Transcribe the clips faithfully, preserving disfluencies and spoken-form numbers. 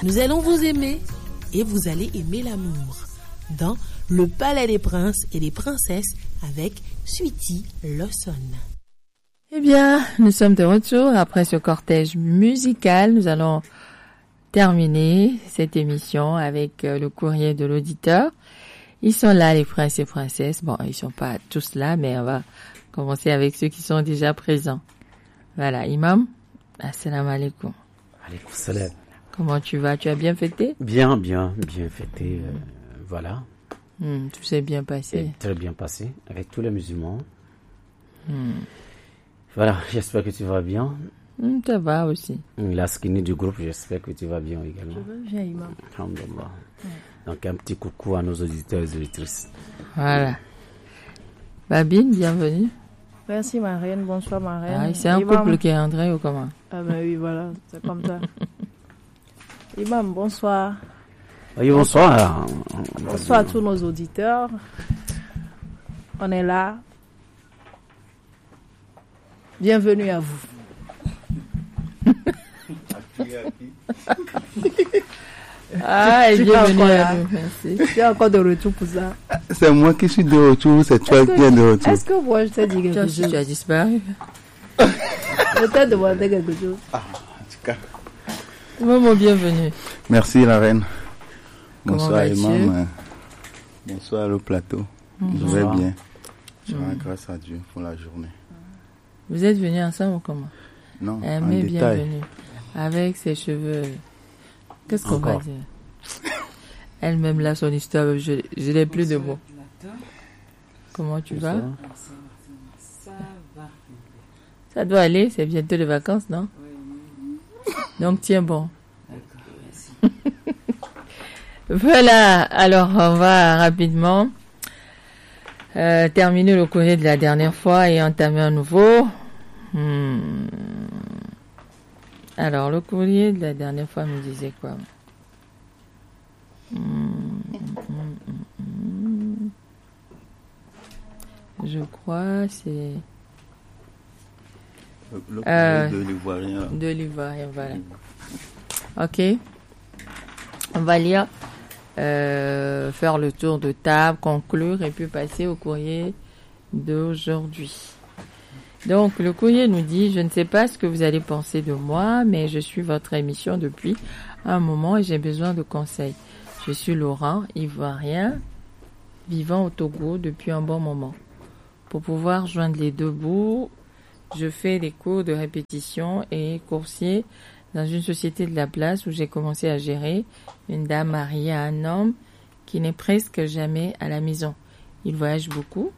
Nous allons vous aimer et vous allez aimer l'amour. Dans Le Palais des Princes et des Princesses avec Sweety Lawson. Eh bien, nous sommes de retour après ce cortège musical. Nous allons terminer cette émission avec le courrier de l'auditeur. Ils sont là, les princes et princesses. Bon, ils sont pas tous là, mais on va commencer avec ceux qui sont déjà présents. Voilà, Imam, assalamu alaikum. Alaikum salam. Comment tu vas? Tu as bien fêté? Bien, bien, bien fêté. Euh, voilà. Hmm, tout s'est bien passé. Et très bien passé avec tous les musulmans. Hmm. Voilà, j'espère que tu vas bien. Hmm, ça va aussi. La skinny du groupe, j'espère que tu vas bien également. Je vais bien, Imam. Alhamdulillah. Ouais. Donc un petit coucou à nos auditeurs et auditrices. Voilà. Babine, bienvenue. Merci ma reine, bonsoir ma reine. Ah, c'est un Imam. Couple qui est André ou comment? Ah ben oui, voilà, c'est comme ça. Imam, bonsoir. Oui, bonsoir. Bonsoir à tous nos auditeurs. On est là. Bienvenue à vous. Ah, et bienvenue à nous. Merci. Tu es encore de retour pour ça. C'est moi qui suis de retour, c'est toi qui es de retour. Est-ce que moi je t'ai dit quelque chose? Tu as disparu. Je t'ai demandé quelque chose. Ah, en tout cas. Maman, bienvenue. Merci la reine. Comment bonsoir Imam. Bonsoir le plateau. Mm-hmm. Je vais bien. Je rends mm-hmm. grâce à Dieu pour la journée. Vous êtes venus ensemble ou comment? Non, Elle en m'est détail. bienvenue. Avec ses cheveux. Qu'est-ce qu'on va dire? Elle-même là, son histoire, je, je n'ai plus de mots. Comment tu vas? Ça va. Ça doit aller, c'est bientôt les vacances, non? Oui. Donc tiens bon. D'accord, merci. Voilà, alors on va rapidement euh, terminer le courrier de la dernière fois et entamer un nouveau. Hmm. Alors, le courrier de la dernière fois me disait quoi? hmm, hmm, hmm, hmm. Je crois c'est... Le, le euh, de l'Ivoirien. De l'Ivoirien, voilà. Ok. On va lire, euh, faire le tour de table, conclure et puis passer au courrier d'aujourd'hui. Donc, le courrier nous dit « Je ne sais pas ce que vous allez penser de moi, mais je suis votre émission depuis un moment et j'ai besoin de conseils. Je suis Laurent, ivoirien, vivant au Togo depuis un bon moment. Pour pouvoir joindre les deux bouts, je fais des cours de répétition et coursier dans une société de la place où j'ai commencé à gérer une dame mariée à un homme qui n'est presque jamais à la maison. Il voyage beaucoup.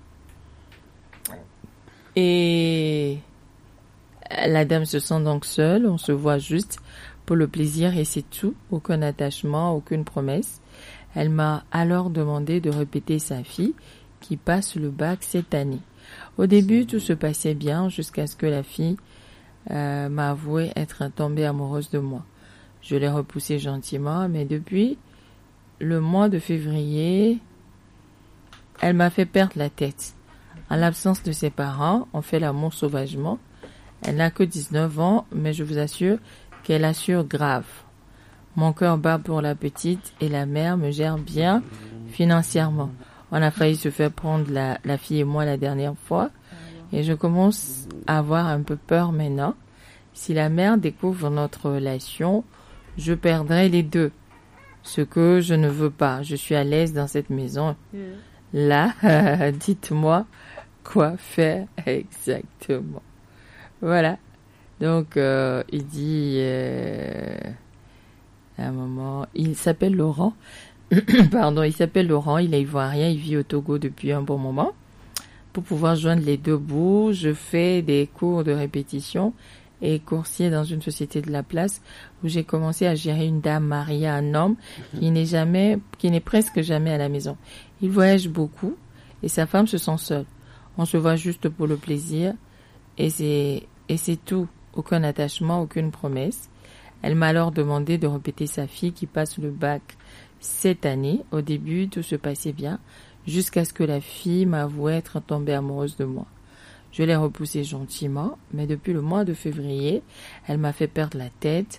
Et la dame se sent donc seule, on se voit juste pour le plaisir et c'est tout, aucun attachement, aucune promesse. Elle m'a alors demandé de répéter sa fille qui passe le bac cette année. Au début, tout se passait bien jusqu'à ce que la fille euh, m'a avoué être tombée amoureuse de moi. Je l'ai repoussée gentiment, mais depuis le mois de février, elle m'a fait perdre la tête. En l'absence de ses parents, on fait l'amour sauvagement. Elle n'a que dix-neuf ans, mais je vous assure qu'elle assure grave. Mon cœur bat pour la petite et la mère me gère bien financièrement. On a failli se faire prendre la, la fille et moi la dernière fois et je commence à avoir un peu peur maintenant. Si la mère découvre notre relation, je perdrai les deux. Ce que je ne veux pas. Je suis à l'aise dans cette maison. Là, dites-moi quoi faire exactement. Voilà. Donc, euh, il dit, euh, à un moment, il s'appelle Laurent. Pardon, il s'appelle Laurent, il est ivoirien, il vit au Togo depuis un bon moment. Pour pouvoir joindre les deux bouts, je fais des cours de répétition et coursier dans une société de la place où j'ai commencé à gérer une dame mariée à un homme qui n'est jamais, qui n'est presque jamais à la maison. Il voyage beaucoup et sa femme se sent seule. On se voit juste pour le plaisir et c'est, et c'est tout. Aucun attachement, aucune promesse. Elle m'a alors demandé de répéter sa fille qui passe le bac cette année. Au début, tout se passait bien jusqu'à ce que la fille m'avoue être tombée amoureuse de moi. Je l'ai repoussée gentiment, mais depuis le mois de février, elle m'a fait perdre la tête.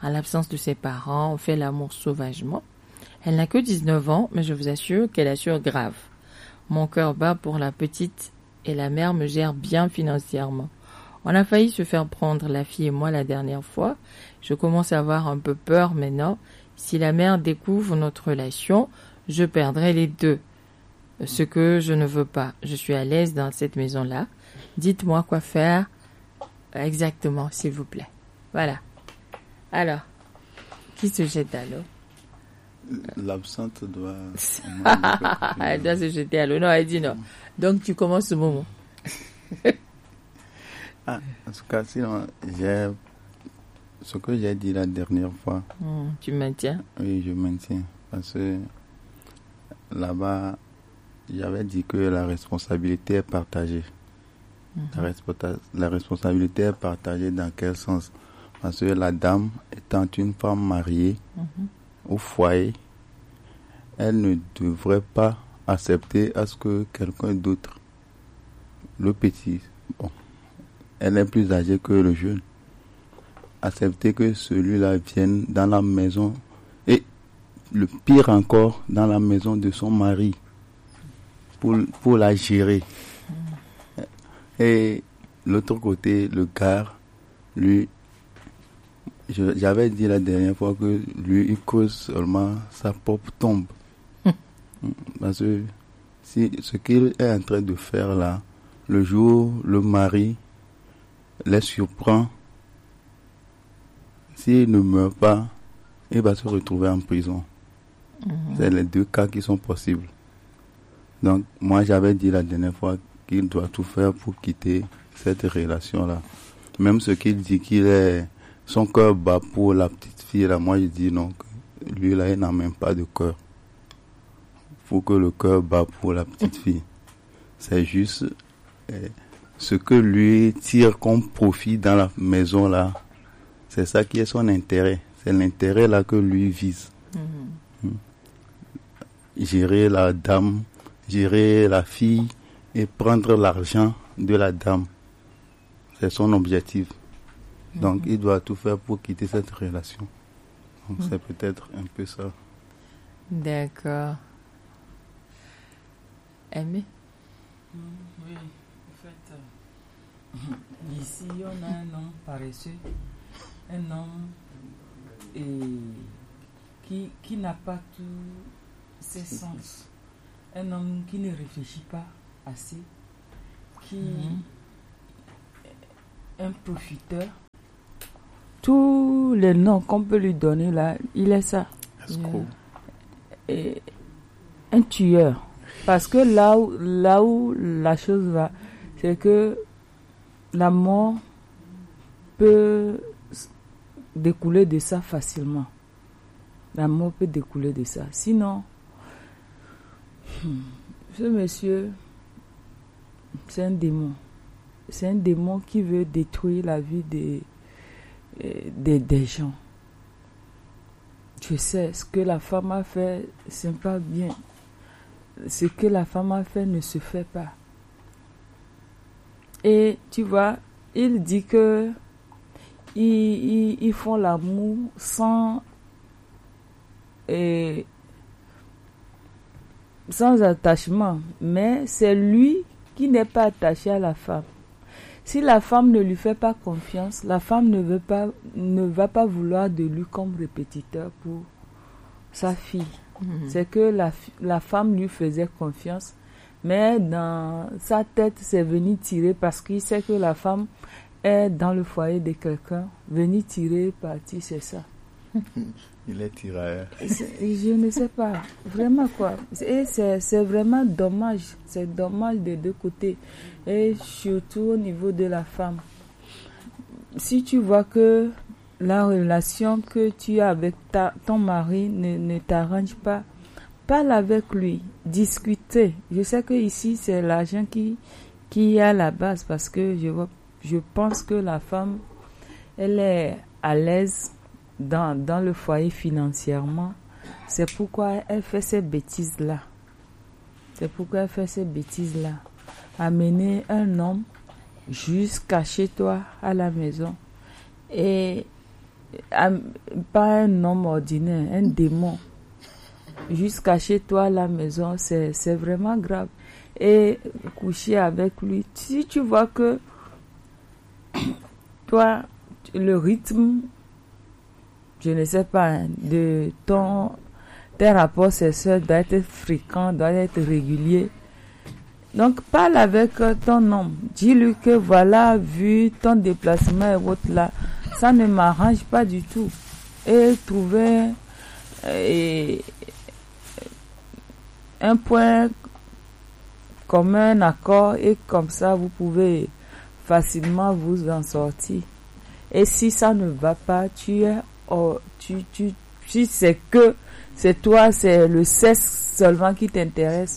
En l'absence de ses parents, on fait l'amour sauvagement. Elle n'a que dix-neuf ans, mais je vous assure qu'elle assure grave. Mon cœur bat pour la petite et la mère me gère bien financièrement. On a failli se faire prendre, la fille et moi, la dernière fois. Je commence à avoir un peu peur maintenant. Si la mère découvre notre relation, je perdrai les deux. Ce que je ne veux pas. Je suis à l'aise dans cette maison-là. Dites-moi quoi faire exactement, s'il vous plaît. Voilà. Alors, qui se jette à l'eau? L'absente doit... Elle doit se jeter à l'eau. Non, elle dit non. Donc, tu commences ce moment. Ah, en tout cas, sinon, j'ai... Ce que j'ai dit la dernière fois... Mmh, tu maintiens? Oui, je maintiens. Parce que là-bas, j'avais dit que la responsabilité est partagée. Mmh. La, responsa- la responsabilité est partagée dans quel sens? Parce que la dame, étant une femme mariée, mmh. au foyer, elle ne devrait pas accepter à ce que quelqu'un d'autre, le petit, bon, elle est plus âgée que le jeune, accepter que celui-là vienne dans la maison, et le pire encore, dans la maison de son mari, pour, pour la gérer. Et l'autre côté, le gars, lui, je, j'avais dit la dernière fois que lui, il cause seulement sa propre tombe. Parce que si ce qu'il est en train de faire là, le jour le mari les surprend, s'il ne meurt pas, il va se retrouver en prison. Mmh. C'est les deux cas qui sont possibles. Donc moi j'avais dit la dernière fois qu'il doit tout faire pour quitter cette relation-là. Même ce qu'il dit qu'il est, son cœur bat pour la petite fille là, moi je dis non, lui là il n'a même pas de cœur. Faut que le cœur bat pour la petite fille. C'est juste eh, ce que lui tire comme profit dans la maison là, c'est ça qui est son intérêt. C'est l'intérêt là que lui vise. Mmh. Gérer la dame, gérer la fille et prendre l'argent de la dame. C'est son objectif. Donc, mmh. il doit tout faire pour quitter cette relation. Donc, mmh. c'est peut-être un peu ça. D'accord. Aimé? Mmh, oui, en fait, euh, ici, on a un homme paresseux, un homme et, qui, qui n'a pas tous ses sens, un homme qui ne réfléchit pas assez, qui mmh. est un profiteur. Tous les noms qu'on peut lui donner là, il est ça. Escroc. Et un tueur. Parce que là où, là où la chose va, c'est que la mort peut découler de ça facilement. La mort peut découler de ça. Sinon, ce monsieur, c'est un démon. C'est un démon qui veut détruire la vie des, des, des gens. Je sais, ce que la femme a fait, c'est pas bien. Ce que la femme a fait ne se fait pas. Et tu vois, il dit que ils, ils, ils font l'amour sans et sans attachement, mais c'est lui qui n'est pas attaché à la femme. Si la femme ne lui fait pas confiance, la femme ne veut pas, ne va pas vouloir de lui comme répétiteur pour sa fille. Mmh. C'est que la, la femme lui faisait confiance, mais dans sa tête, c'est venir tirer parce qu'il sait que la femme est dans le foyer de quelqu'un. Venir tirer, partir, c'est ça. Il est tirailleur. Je ne sais pas, vraiment quoi. Et c'est, c'est vraiment dommage, c'est dommage des deux côtés. Et surtout au niveau de la femme. Si tu vois que la relation que tu as avec ta, ton mari ne, ne t'arrange pas, parle avec lui, discutez. Je sais que ici c'est l'argent qui, qui est à la base parce que je, vois, je pense que la femme, elle est à l'aise dans, dans le foyer financièrement. C'est pourquoi elle fait ces bêtises-là. C'est pourquoi elle fait ces bêtises-là. Amener un homme jusqu'à chez toi à la maison et pas un homme ordinaire, un démon, jusqu'à chez toi à la maison, c'est, c'est vraiment grave. Et coucher avec lui, si tu vois que toi, le rythme, je ne sais pas, de ton, tes rapports sexuels doit être fréquent, doit être régulier. Donc, parle avec ton homme. Dis-lui que voilà, vu ton déplacement et votre là, ça ne m'arrange pas du tout. Et trouver euh, un point commun, un accord, et comme ça, vous pouvez facilement vous en sortir. Et si ça ne va pas, tu es, oh, tu, tu, tu sais que c'est toi, c'est le sexe seulement qui t'intéresse.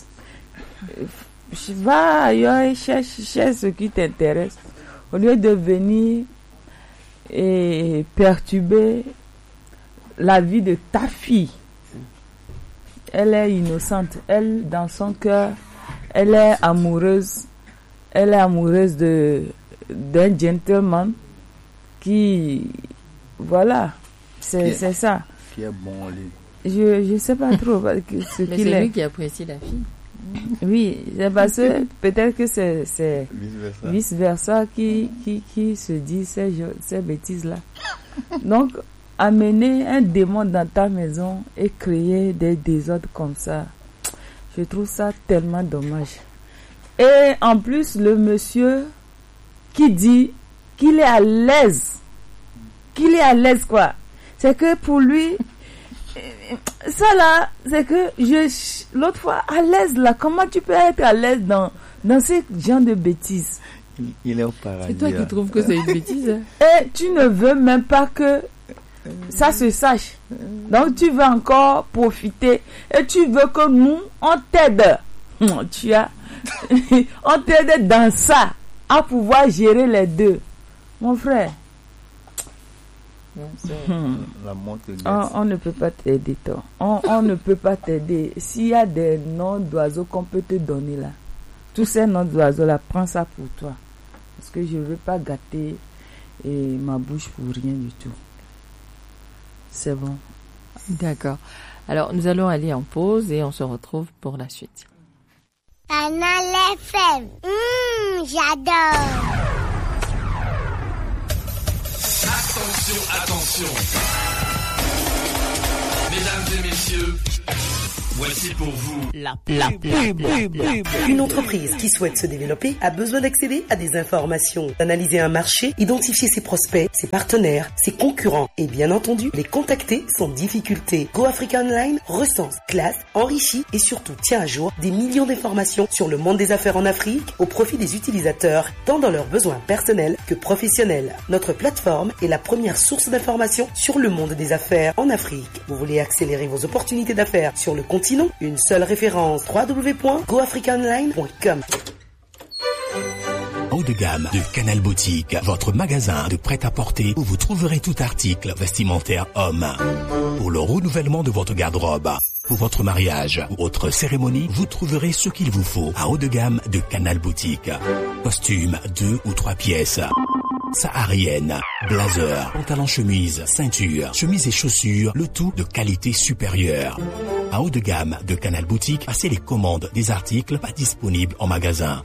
Va ailleurs et cherche, cherche ce qui t'intéresse. Au lieu de venir et perturber la vie de ta fille. Elle est innocente. Elle, dans son cœur, elle est amoureuse. Elle est amoureuse de, d'un gentleman qui, voilà, c'est, c'est ça. Qui est bon au lit. Je ne sais pas trop ce Mais qu'il c'est est. lui qui apprécie la fille. Oui, c'est parce que peut-être que c'est, c'est Vice-versa. vice-versa qui, qui, qui se dit ces, ces bêtises-là. Donc, amener un démon dans ta maison et créer des désordres comme ça, je trouve ça tellement dommage. Et en plus, le monsieur qui dit qu'il est à l'aise, qu'il est à l'aise quoi, c'est que pour lui, ça là, c'est que je, l'autre fois, à l'aise là, comment tu peux être à l'aise dans, dans ce genre de bêtises? Il, il est au paradis. C'est toi qui trouves que c'est une bêtise. Hein? Et tu ne veux même pas que ça se sache. Donc tu veux encore profiter et tu veux que nous, on t'aide. Tu as, on t'aide dans ça, à pouvoir gérer les deux. Mon frère. La montre On, on ne peut pas t'aider, toi. On, on ne peut pas t'aider. S'il y a des noms d'oiseaux qu'on peut te donner là, tous ces noms d'oiseaux là, prends ça pour toi. Parce que je ne veux pas gâter et ma bouche pour rien du tout. C'est bon. D'accord. Alors, nous allons aller en pause et on se retrouve pour la suite. Canal F M. Mmh, j'adore. Attention, attention. Mesdames et messieurs, voici pour vous la pub. Une entreprise qui souhaite se développer a besoin d'accéder à des informations, d'analyser un marché, identifier ses prospects, ses partenaires, ses concurrents et bien entendu les contacter sans difficulté. Go Africa Online recense, classe, enrichit et surtout tient à jour des millions d'informations sur le monde des affaires en Afrique au profit des utilisateurs, tant dans leurs besoins personnels que professionnels. Notre plateforme est la première source d'informations sur le monde des affaires en Afrique. Vous voulez accélérer vos opportunités d'affaires sur le continent? Une seule référence, w w w point go africa online point com. Haut de gamme de Canal Boutique, votre magasin de prêt-à-porter où vous trouverez tout article vestimentaire homme. Pour le renouvellement de votre garde-robe, pour votre mariage ou autre cérémonie, vous trouverez ce qu'il vous faut à haut de gamme de Canal Boutique. Costumes, deux ou trois pièces. Saharienne, blazer, pantalon chemise, ceinture, chemise et chaussures, le tout de qualité supérieure. À haut de gamme de Canal Boutique, passez les commandes des articles pas disponibles en magasin.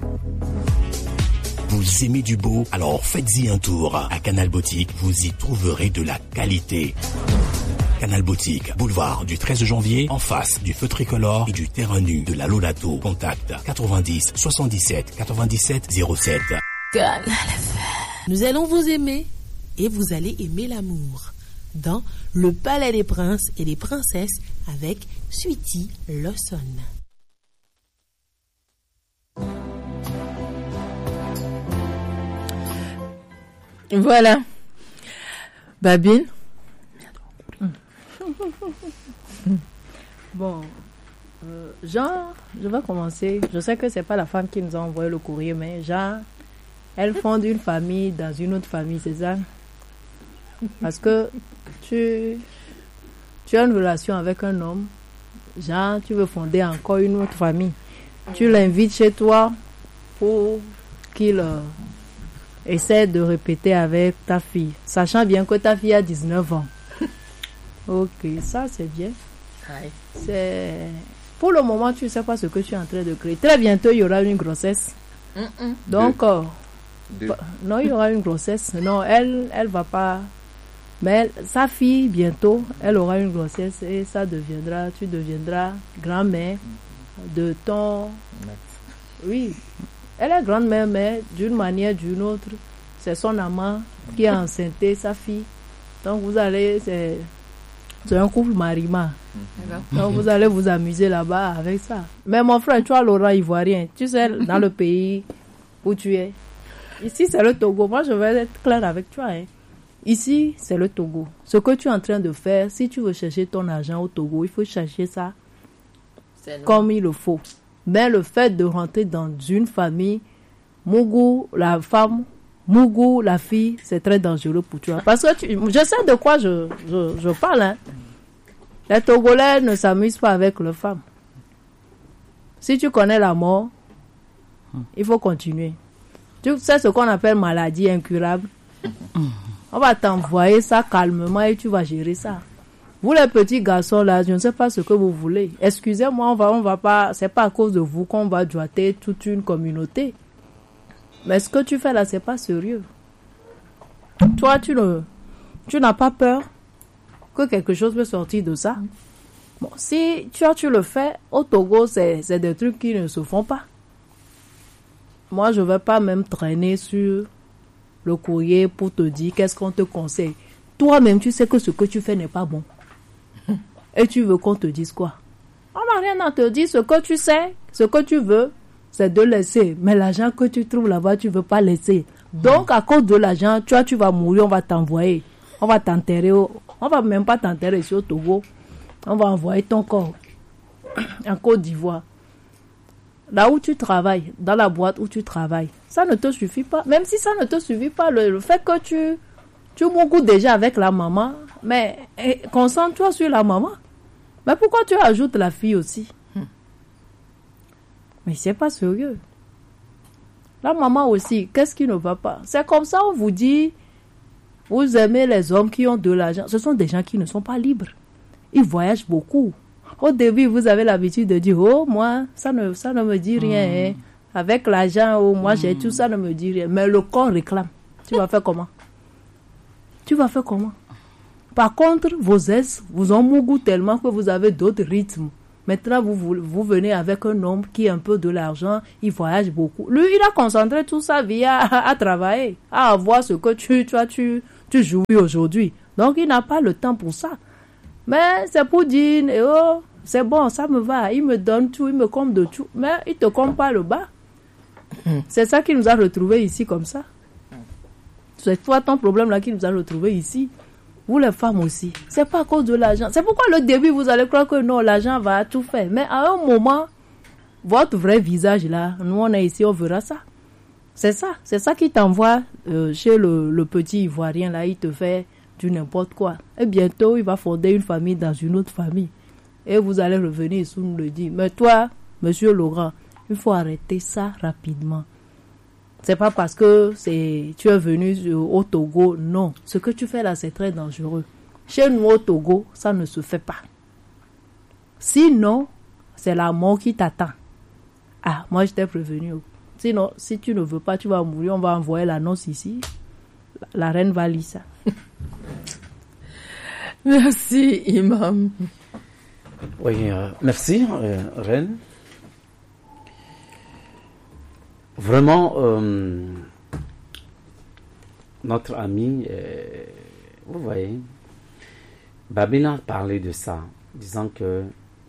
Vous aimez du beau? Alors faites-y un tour. À Canal Boutique, vous y trouverez de la qualité. Canal Boutique, boulevard du treize janvier, en face du feu tricolore et du terrain nu de la Lolato. Contact quatre-vingt-dix soixante-dix-sept quatre-vingt-dix-sept zéro sept. Canal F M. Nous allons vous aimer et vous allez aimer l'amour dans Le Palais des Princes et des Princesses avec Sweety Lawson. Voilà. Babine. Bon, euh, Jean, je vais commencer. Je sais que c'est pas la femme qui nous a envoyé le courrier, mais Jean, elle fonde une famille dans une autre famille, c'est ça? Parce que tu, tu as une relation avec un homme, Jean, tu veux fonder encore une autre famille. Tu l'invites chez toi pour qu'il euh, essaie de répéter avec ta fille, sachant bien que ta fille a dix-neuf ans. Ok, ça c'est bien. Ouais. C'est... Pour le moment, tu ne sais pas ce que tu es en train de créer. Très bientôt, il y aura une grossesse. Mm-mm. Donc, euh, Deux. pa- non, il y aura une grossesse. Non, elle, elle va pas. Mais elle- sa fille, bientôt, elle aura une grossesse et ça deviendra, tu deviendras grand-mère de ton. Oui, elle est grand-mère, mais d'une manière ou d'une autre, c'est son amant qui a enceinté sa fille. Donc, vous allez, c'est, c'est un couple marima. Donc, vous allez vous amuser là-bas avec ça. Mais mon frère, tu as Laurent Ivoirien. Tu sais, dans le pays où tu es. Ici, c'est le Togo. Moi, je vais être clair avec toi. Hein. Ici, c'est le Togo. Ce que tu es en train de faire, si tu veux chercher ton argent au Togo, il faut chercher ça C'est nous. comme il le faut. Mais le fait de rentrer dans une famille, Mougou, la femme, Mougou, la fille, c'est très dangereux pour toi. Parce que tu, je sais de quoi je, je, je parle. Hein. Les Togolais ne s'amusent pas avec leurs femmes. Si tu connais la mort, il faut continuer. Tu sais ce qu'on appelle maladie incurable. On va t'envoyer ça calmement et tu vas gérer ça. Vous les petits garçons là, je ne sais pas ce que vous voulez. Excusez-moi, on va, on va pas, c'est pas à cause de vous qu'on va doiter toute une communauté. Mais ce que tu fais là, c'est pas sérieux. Toi, tu ne, tu n'as pas peur que quelque chose peut sortir de ça. Bon, si tu, tu le fais, au Togo, c'est, c'est des trucs qui ne se font pas. Moi, je ne vais pas même traîner sur le courrier pour te dire qu'est-ce qu'on te conseille. Toi-même, tu sais que ce que tu fais n'est pas bon. Et tu veux qu'on te dise quoi? On n'a rien à te dire. Ce que tu sais, ce que tu veux, c'est de laisser. Mais l'argent que tu trouves là-bas, tu ne veux pas laisser. Donc, à cause de l'argent, tu vois, tu vas mourir, on va t'envoyer. On va t'enterrer. Au... On va même pas t'enterrer ici au Togo. On va envoyer ton corps en Côte d'Ivoire. Là où tu travailles, dans la boîte où tu travailles, ça ne te suffit pas. Même si ça ne te suffit pas, le, le fait que tu, tu mourres déjà avec la maman, mais eh, concentre-toi sur la maman. Mais pourquoi tu ajoutes la fille aussi? Hmm. Mais c'est pas sérieux. La maman aussi, qu'est-ce qui ne va pas? C'est comme ça, on vous dit, vous aimez les hommes qui ont de l'argent. Ce sont des gens qui ne sont pas libres. Ils voyagent beaucoup. Au début, vous avez l'habitude de dire, oh, moi, ça ne, ça ne me dit rien. Mmh. Hein. Avec l'argent, oh, moi, mmh. j'ai tout ça, ne me dit rien. Mais le corps réclame. Tu vas faire comment? Tu vas faire comment? Par contre, vos ex vous ont mougou tellement que vous avez d'autres rythmes. Maintenant, vous, vous, vous venez avec un homme qui a un peu de l'argent, il voyage beaucoup. Lui, il a concentré tout sa vie à, à, à travailler, à avoir ce que tu, tu, tu, tu jouis aujourd'hui. Donc, il n'a pas le temps pour ça. Mais c'est pour dire, oh, c'est bon, ça me va, il me donne tout, il me comble de tout. Mais il ne te comble pas le bas. C'est ça qui nous a retrouvés ici comme ça. C'est toi ton problème là qui nous a retrouvés ici. Vous les femmes aussi. C'est pas à cause de l'argent. C'est pourquoi le début vous allez croire que non, l'argent va tout faire. Mais à un moment, votre vrai visage là, nous on est ici, on verra ça. C'est ça. C'est ça qui t'envoie euh, chez le, le petit Ivoirien là, il te fait du n'importe quoi. Et bientôt, il va fonder une famille dans une autre famille. Et vous allez revenir ici nous le dire. Mais toi, monsieur Laurent, il faut arrêter ça rapidement. C'est pas parce que c'est, tu es venu au Togo, non. Ce que tu fais là, c'est très dangereux. Chez nous au Togo, ça ne se fait pas. Sinon, c'est la mort qui t'attend. Ah, moi je t'ai prévenu. Sinon, si tu ne veux pas, tu vas mourir. On va envoyer l'annonce ici. La, la reine va lire ça. Merci, Imam. Oui, euh, merci, euh, reine. Vraiment, euh, notre ami, euh, vous voyez, Babylone parlait de ça, disant que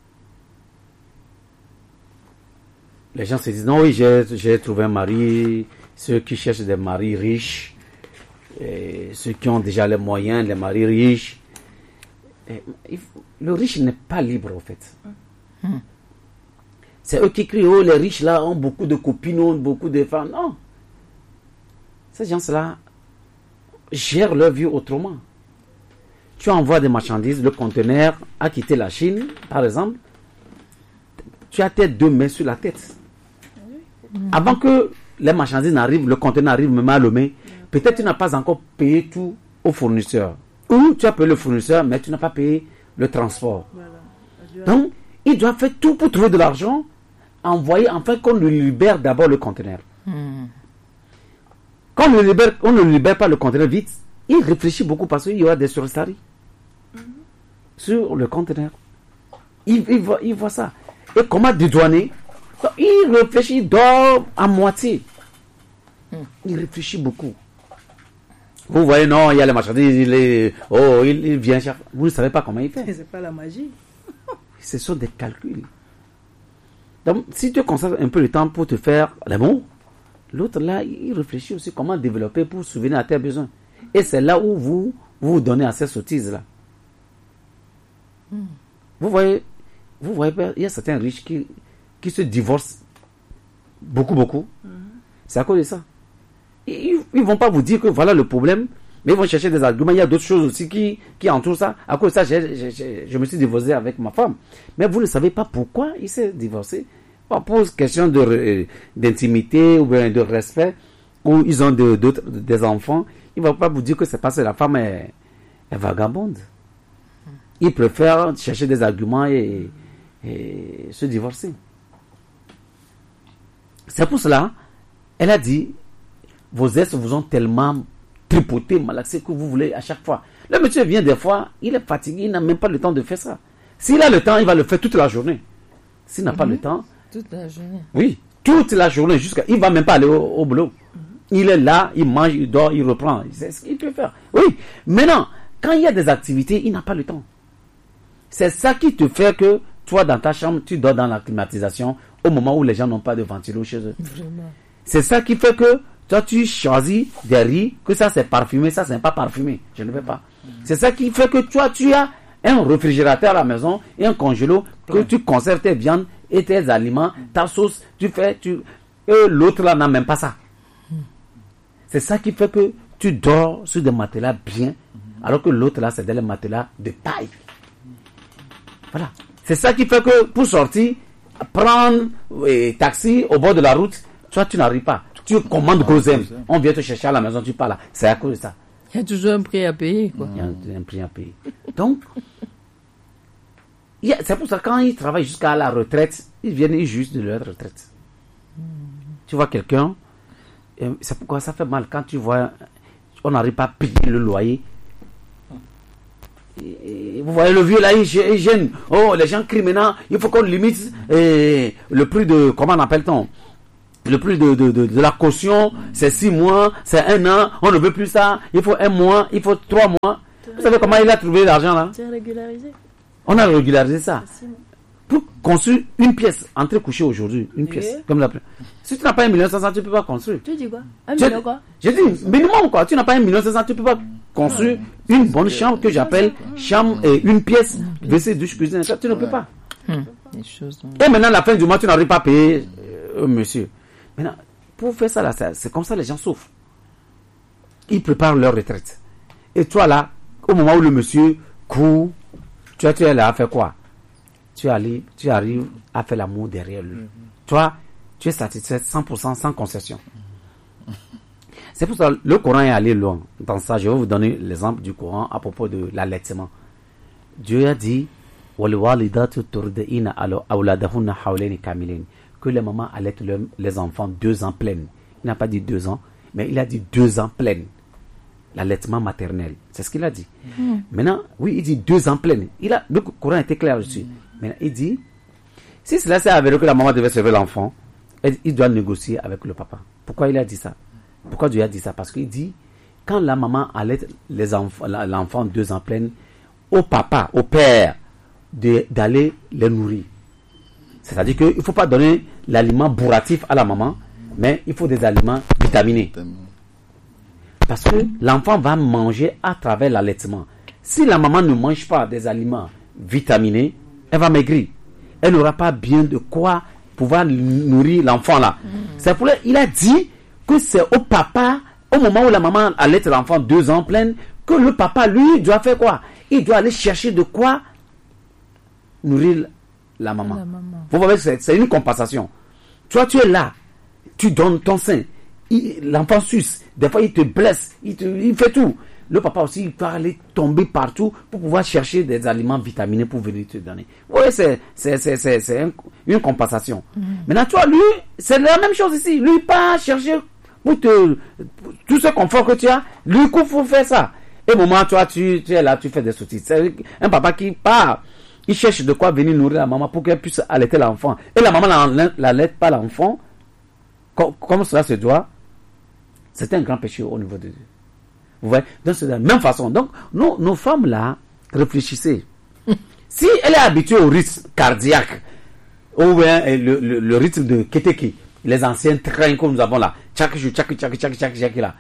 les gens se disent, non, oui, j'ai, j'ai trouvé un mari, ceux qui cherchent des maris riches, et ceux qui ont déjà les moyens, les maris riches. Et, le riche n'est pas libre, en fait. Hum. C'est eux qui crient, oh, les riches là ont beaucoup de copines, ont beaucoup de femmes. Non. Ces gens-là gèrent leur vie autrement. Tu envoies des marchandises, le conteneur a quitté la Chine, par exemple. Tu as tes deux mains sur la tête. Avant que les marchandises n'arrivent, le conteneur arrive même à Lomé, peut-être tu n'as pas encore payé tout au fournisseur. Ou tu as payé le fournisseur, mais tu n'as pas payé le transport. Voilà. Donc, il doit faire tout pour trouver de l'argent, envoyer, enfin qu'on lui libère d'abord le conteneur. Hmm. Quand on ne libère, on ne libère pas le conteneur vite, il réfléchit beaucoup parce qu'il y aura des surstaries mm-hmm. sur le conteneur. Il, il, voit, il voit ça. Et comment dédouaner? Il réfléchit, il dort à moitié. Mm. Il réfléchit beaucoup. Vous voyez, non, il y a les marchandises, il est, oh, il, il vient chaque fois. Vous ne savez pas comment il fait. C'est pas la magie. Ce sont des calculs. Donc, si tu consacres un peu de temps pour te faire l'amour, l'autre là, il réfléchit aussi comment développer pour souvenir à tes besoins. Et c'est là où vous vous, vous donnez à ces sottises-là. Mm. Vous voyez, vous voyez, il y a certains riches qui, qui se divorcent beaucoup, beaucoup. Mm. C'est à cause de ça. Ils ne vont pas vous dire que voilà le problème, mais ils vont chercher des arguments. Il y a d'autres choses aussi qui, qui entourent ça. À cause de ça, j'ai, j'ai, j'ai, je me suis divorcé avec ma femme. Mais vous ne savez pas pourquoi il s'est divorcé. On pose question de, d'intimité ou bien de respect, ou ils ont de, d'autres, des enfants. Il ne va pas vous dire que c'est parce que la femme est, est vagabonde. Il préfère chercher des arguments et, et se divorcer. C'est pour cela, elle a dit, vos ex vous ont tellement tripoté, malaxé que vous voulez à chaque fois. Le monsieur vient des fois, il est fatigué, il n'a même pas le temps de faire ça. S'il a le temps, il va le faire toute la journée. S'il n'a mm-hmm. pas le temps... Toute la journée. Oui, toute la journée, jusqu'à... Il ne va même pas aller au, au boulot. Mm-hmm. Il est là, il mange, il dort, il reprend. C'est ce qu'il peut faire. Oui, maintenant, quand il y a des activités, il n'a pas le temps. C'est ça qui te fait que toi, dans ta chambre, tu dors dans la climatisation au moment où les gens n'ont pas de ventilo chez eux. Vraiment. C'est ça qui fait que toi, tu choisis des riz, que ça c'est parfumé, ça c'est pas parfumé. Je ne veux pas. Mm-hmm. C'est ça qui fait que toi, tu as un réfrigérateur à la maison et un congélo que ouais. tu conserves tes viandes et tes aliments, ta sauce, tu fais, tu... Et l'autre là n'a même pas ça. Mm. C'est ça qui fait que tu dors sur des matelas bien, mm. alors que l'autre là, c'est des matelas de paille. Voilà. C'est ça qui fait que pour sortir, prendre un taxi au bord de la route, toi tu n'arrives pas. Tu commandes Gozem, on vient te chercher à la maison, tu pars là. C'est à cause de ça. Il y a toujours un prix à payer. Quoi. Il y a un, un prix à payer. Donc, il y a, c'est pour ça que quand ils travaillent jusqu'à la retraite, ils viennent juste de leur retraite. Mm. Tu vois quelqu'un, c'est pourquoi ça fait mal quand tu vois, on n'arrive pas à payer le loyer. Et, et, vous voyez le vieux là, il, il gêne. Oh, les gens crient maintenant, il faut qu'on limite et, le prix de, comment on appelle-t-on? Le prix de, de, de, de la caution, c'est six mois, c'est un an, on ne veut plus ça, il faut un mois, il faut trois mois. Vous savez comment il a trouvé l'argent là? C'est régularisé. On a régularisé ça. Pour construire une pièce, entrer coucher aujourd'hui, une pièce, comme la si tu n'as pas un million cinq cents, tu ne peux pas construire. Tu dis quoi? Un million quoi? J'ai dit minimum quoi, tu n'as pas un million cinq cents, tu ne peux pas construire ah, une bonne chambre que j'appelle chambre et une pièce, W C, douche, cuisine, tu ne peux pas. Hum. Les choses, et maintenant, à la fin du mois, tu n'arrives pas à payer, euh, monsieur. Maintenant, pour faire ça, là, c'est comme ça les gens souffrent. Ils préparent leur retraite. Et toi, là, au moment où le monsieur court, tu, tu es là à faire quoi? Tu arrives, tu arrives à faire l'amour derrière lui. Mm-hmm. Toi, tu es satisfait cent pour cent sans concession. Mm-hmm. C'est pour ça que le Coran est allé loin. Dans ça, je vais vous donner l'exemple du Coran à propos de l'allaitement. Dieu a dit que les mamans allaitent les enfants deux ans pleines. Il n'a pas dit deux ans, mais il a dit deux ans pleines. L'allaitement maternel. C'est ce qu'il a dit. Mm. Maintenant, oui, il dit deux ans pleines. Il a, le Coran était clair dessus. Mm. Maintenant, il dit, si cela s'est avéré que la maman devait servir l'enfant, il doit négocier avec le papa. Pourquoi il a dit ça? Pourquoi Dieu a dit ça? Parce qu'il dit, quand la maman allaite les enfants, l'enfant deux ans pleines, au papa, au père, de, d'aller les nourrir. C'est-à-dire qu'il ne faut pas donner l'aliment bourratif à la maman, mais il faut des aliments vitaminés. Parce que l'enfant va manger à travers l'allaitement. Si la maman ne mange pas des aliments vitaminés, elle va maigrir. Elle n'aura pas bien de quoi pouvoir nourrir l'enfant là. Mmh. C'est pour ça qu'il a dit que c'est au papa, au moment où la maman allaite l'enfant deux ans pleine, que le papa, lui, doit faire quoi? Il doit aller chercher de quoi nourrir la maman. La maman. Vous voyez, c'est, c'est une compensation. Toi, tu es là, tu donnes ton sein. il, l'enfant suce. Des fois, il te blesse. Il, te, il fait tout. Le papa aussi, il peut aller tomber partout pour pouvoir chercher des aliments vitaminés pour venir te donner. Oui, c'est, c'est, c'est, c'est, c'est un, une compensation. Mm. Maintenant, toi, lui, c'est la même chose ici. Lui, pas chercher pour te, pour tout ce confort que tu as. Lui, il faut faire ça. Et au moment, toi, tu, tu es là, tu fais des sottises. C'est un papa qui part. Il cherche de quoi venir nourrir la maman pour qu'elle puisse allaiter l'enfant. Et la maman n'allaite pas l'enfant comme, comme cela se doit. C'est un grand péché au niveau de Dieu. Vous voyez? Donc c'est de la même façon. Donc nos, nos femmes là, réfléchissez. Si elle est habituée au rythme cardiaque, ou bien le, le, le rythme de Keteki, les anciens trains que nous avons là, tchak tchak tchak tchak tchak tchak là,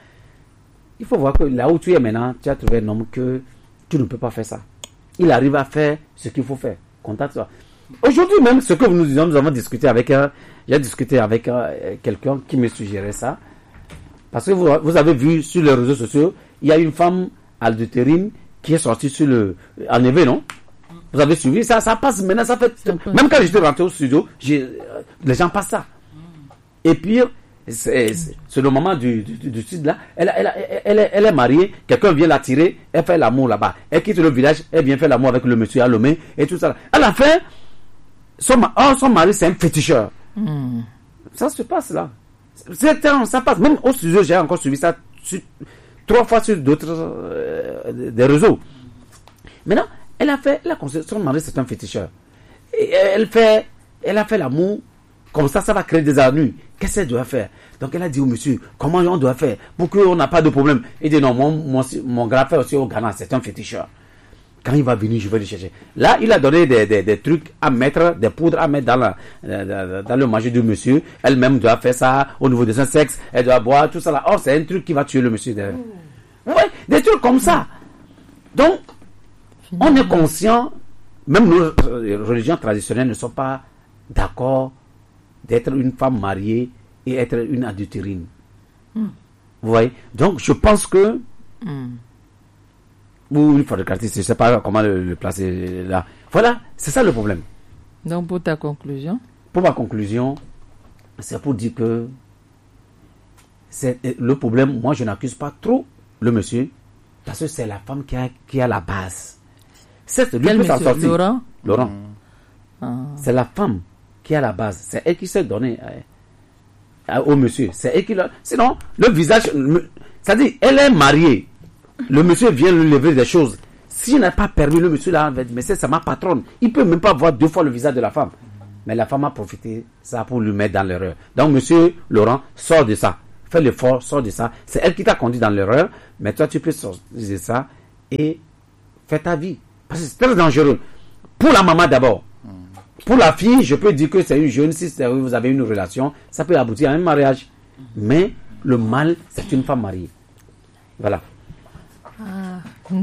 il faut voir que là où tu es maintenant, tu as trouvé un homme que tu ne peux pas faire ça. Il arrive à faire ce qu'il faut faire. Contacte-toi. Aujourd'hui même, ce que nous disons, nous avons discuté avec, euh, j'ai discuté avec euh, quelqu'un qui me suggérait ça. Parce que vous, vous avez vu sur les réseaux sociaux, il y a une femme adultérine qui est sortie sur le, en éveil, non? Vous avez suivi ça, ça passe maintenant, ça fait, ça même quand j'étais rentré au studio, j'ai, euh, les gens passent ça. Et puis, c'est, c'est, c'est le moment du, du, du sud là, elle, elle, elle, elle, est, elle est mariée, quelqu'un vient la tirer, elle fait l'amour là-bas. Elle quitte le village, elle vient faire l'amour avec le monsieur à Lomé et tout ça. À la fin, son, oh, son mari c'est un féticheur. Mm. Ça se passe là. C'est, ça passe. Même au studio, j'ai encore suivi ça sur, trois fois sur d'autres euh, des réseaux. Maintenant, elle a fait, elle a considéré, son mari c'est un féticheur. Et elle fait, elle a fait l'amour. Comme ça, ça va créer des ennuis. Qu'est-ce qu'elle doit faire? Donc, elle a dit au monsieur, comment on doit faire pour qu'on n'a pas de problème? Il dit non, mon, mon, mon grand frère aussi au Ghana, c'est un féticheur. Quand il va venir, je vais le chercher. Là, il a donné des, des, des trucs à mettre, des poudres à mettre dans, la, dans, dans le manger du monsieur. Elle-même doit faire ça au niveau de son sexe. Elle doit boire, tout ça là. Oh, c'est un truc qui va tuer le monsieur. Mmh. Ouais, des trucs comme ça. Donc, on est conscient, même nos religions traditionnelles ne sont pas d'accord d'être une femme mariée et être une adultérine. Mm. Vous voyez? Donc, je pense que... Mm. Ou une fornicatrice, je ne sais pas comment le, le placer là. Voilà, c'est ça le problème. Donc, pour ta conclusion? Pour ma conclusion, c'est pour dire que c'est le problème, moi, je n'accuse pas trop le monsieur, parce que c'est la femme qui a, qui a la base. C'est lui Quel peut s'en monsieur? sortir. Laurent? Laurent. Mm. Ah. C'est la femme qui a la base. C'est elle qui s'est donnée euh, au monsieur. C'est elle qui l'a... Sinon, le visage... C'est-à-dire, elle est mariée. Le monsieur vient lui lever des choses. S'il n'a pas permis, le monsieur là, mais c'est, c'est ma patronne. Il ne peut même pas voir deux fois le visage de la femme. Mais la femme a profité ça pour lui mettre dans l'erreur. Donc, monsieur Laurent, sors de ça. Fais l'effort, sors de ça. C'est elle qui t'a conduit dans l'erreur. Mais toi, tu peux sortir de ça et fais ta vie. Parce que c'est très dangereux. Pour la maman d'abord. Pour la fille, je peux dire que c'est une jeune, si vous avez une relation, ça peut aboutir à un mariage. Mais le mâle, c'est une femme mariée. Voilà. Ah.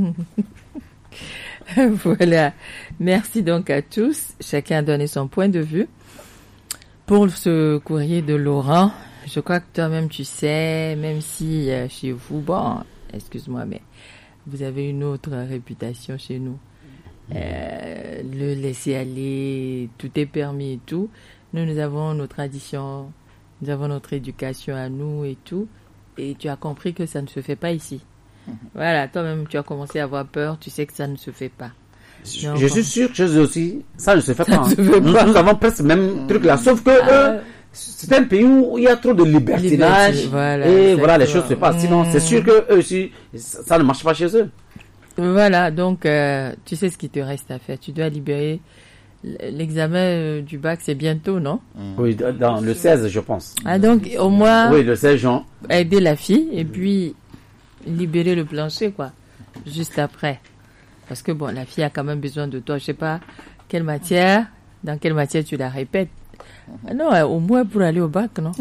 Voilà. Merci donc à tous. Chacun a donné son point de vue. Pour ce courrier de Laurent, je crois que toi-même tu sais, même si euh, chez vous, bon, excuse-moi, mais vous avez une autre réputation chez nous. Euh, le laisser aller, tout est permis et tout. Nous, nous avons nos traditions, nous avons notre éducation à nous et tout. Et tu as compris que ça ne se fait pas ici. Mm-hmm. Voilà, toi-même, tu as commencé à avoir peur, tu sais que ça ne se fait pas. Je, je suis sûr que chez eux aussi, ça ne se fait ça pas. Se fait nous, pas. Nous avons presque le même truc là, sauf que ah, eux, c'est un pays où il y a trop de libertinage. Liberté, voilà, et voilà, les choses se passent. Mmh. Sinon, c'est sûr que eux aussi, ça, ça ne marche pas chez eux. Voilà, donc euh, tu sais ce qu'il te reste à faire. Tu dois libérer l'examen euh, du bac, c'est bientôt, non? Oui, dans le seize, je pense. Ah donc au moins. Oui, le seize juin. Aider la fille et puis libérer le plancher, quoi, juste après. Parce que bon, la fille a quand même besoin de toi. Je sais pas quelle matière, dans quelle matière tu la répètes. Non, au moins pour aller au bac, non?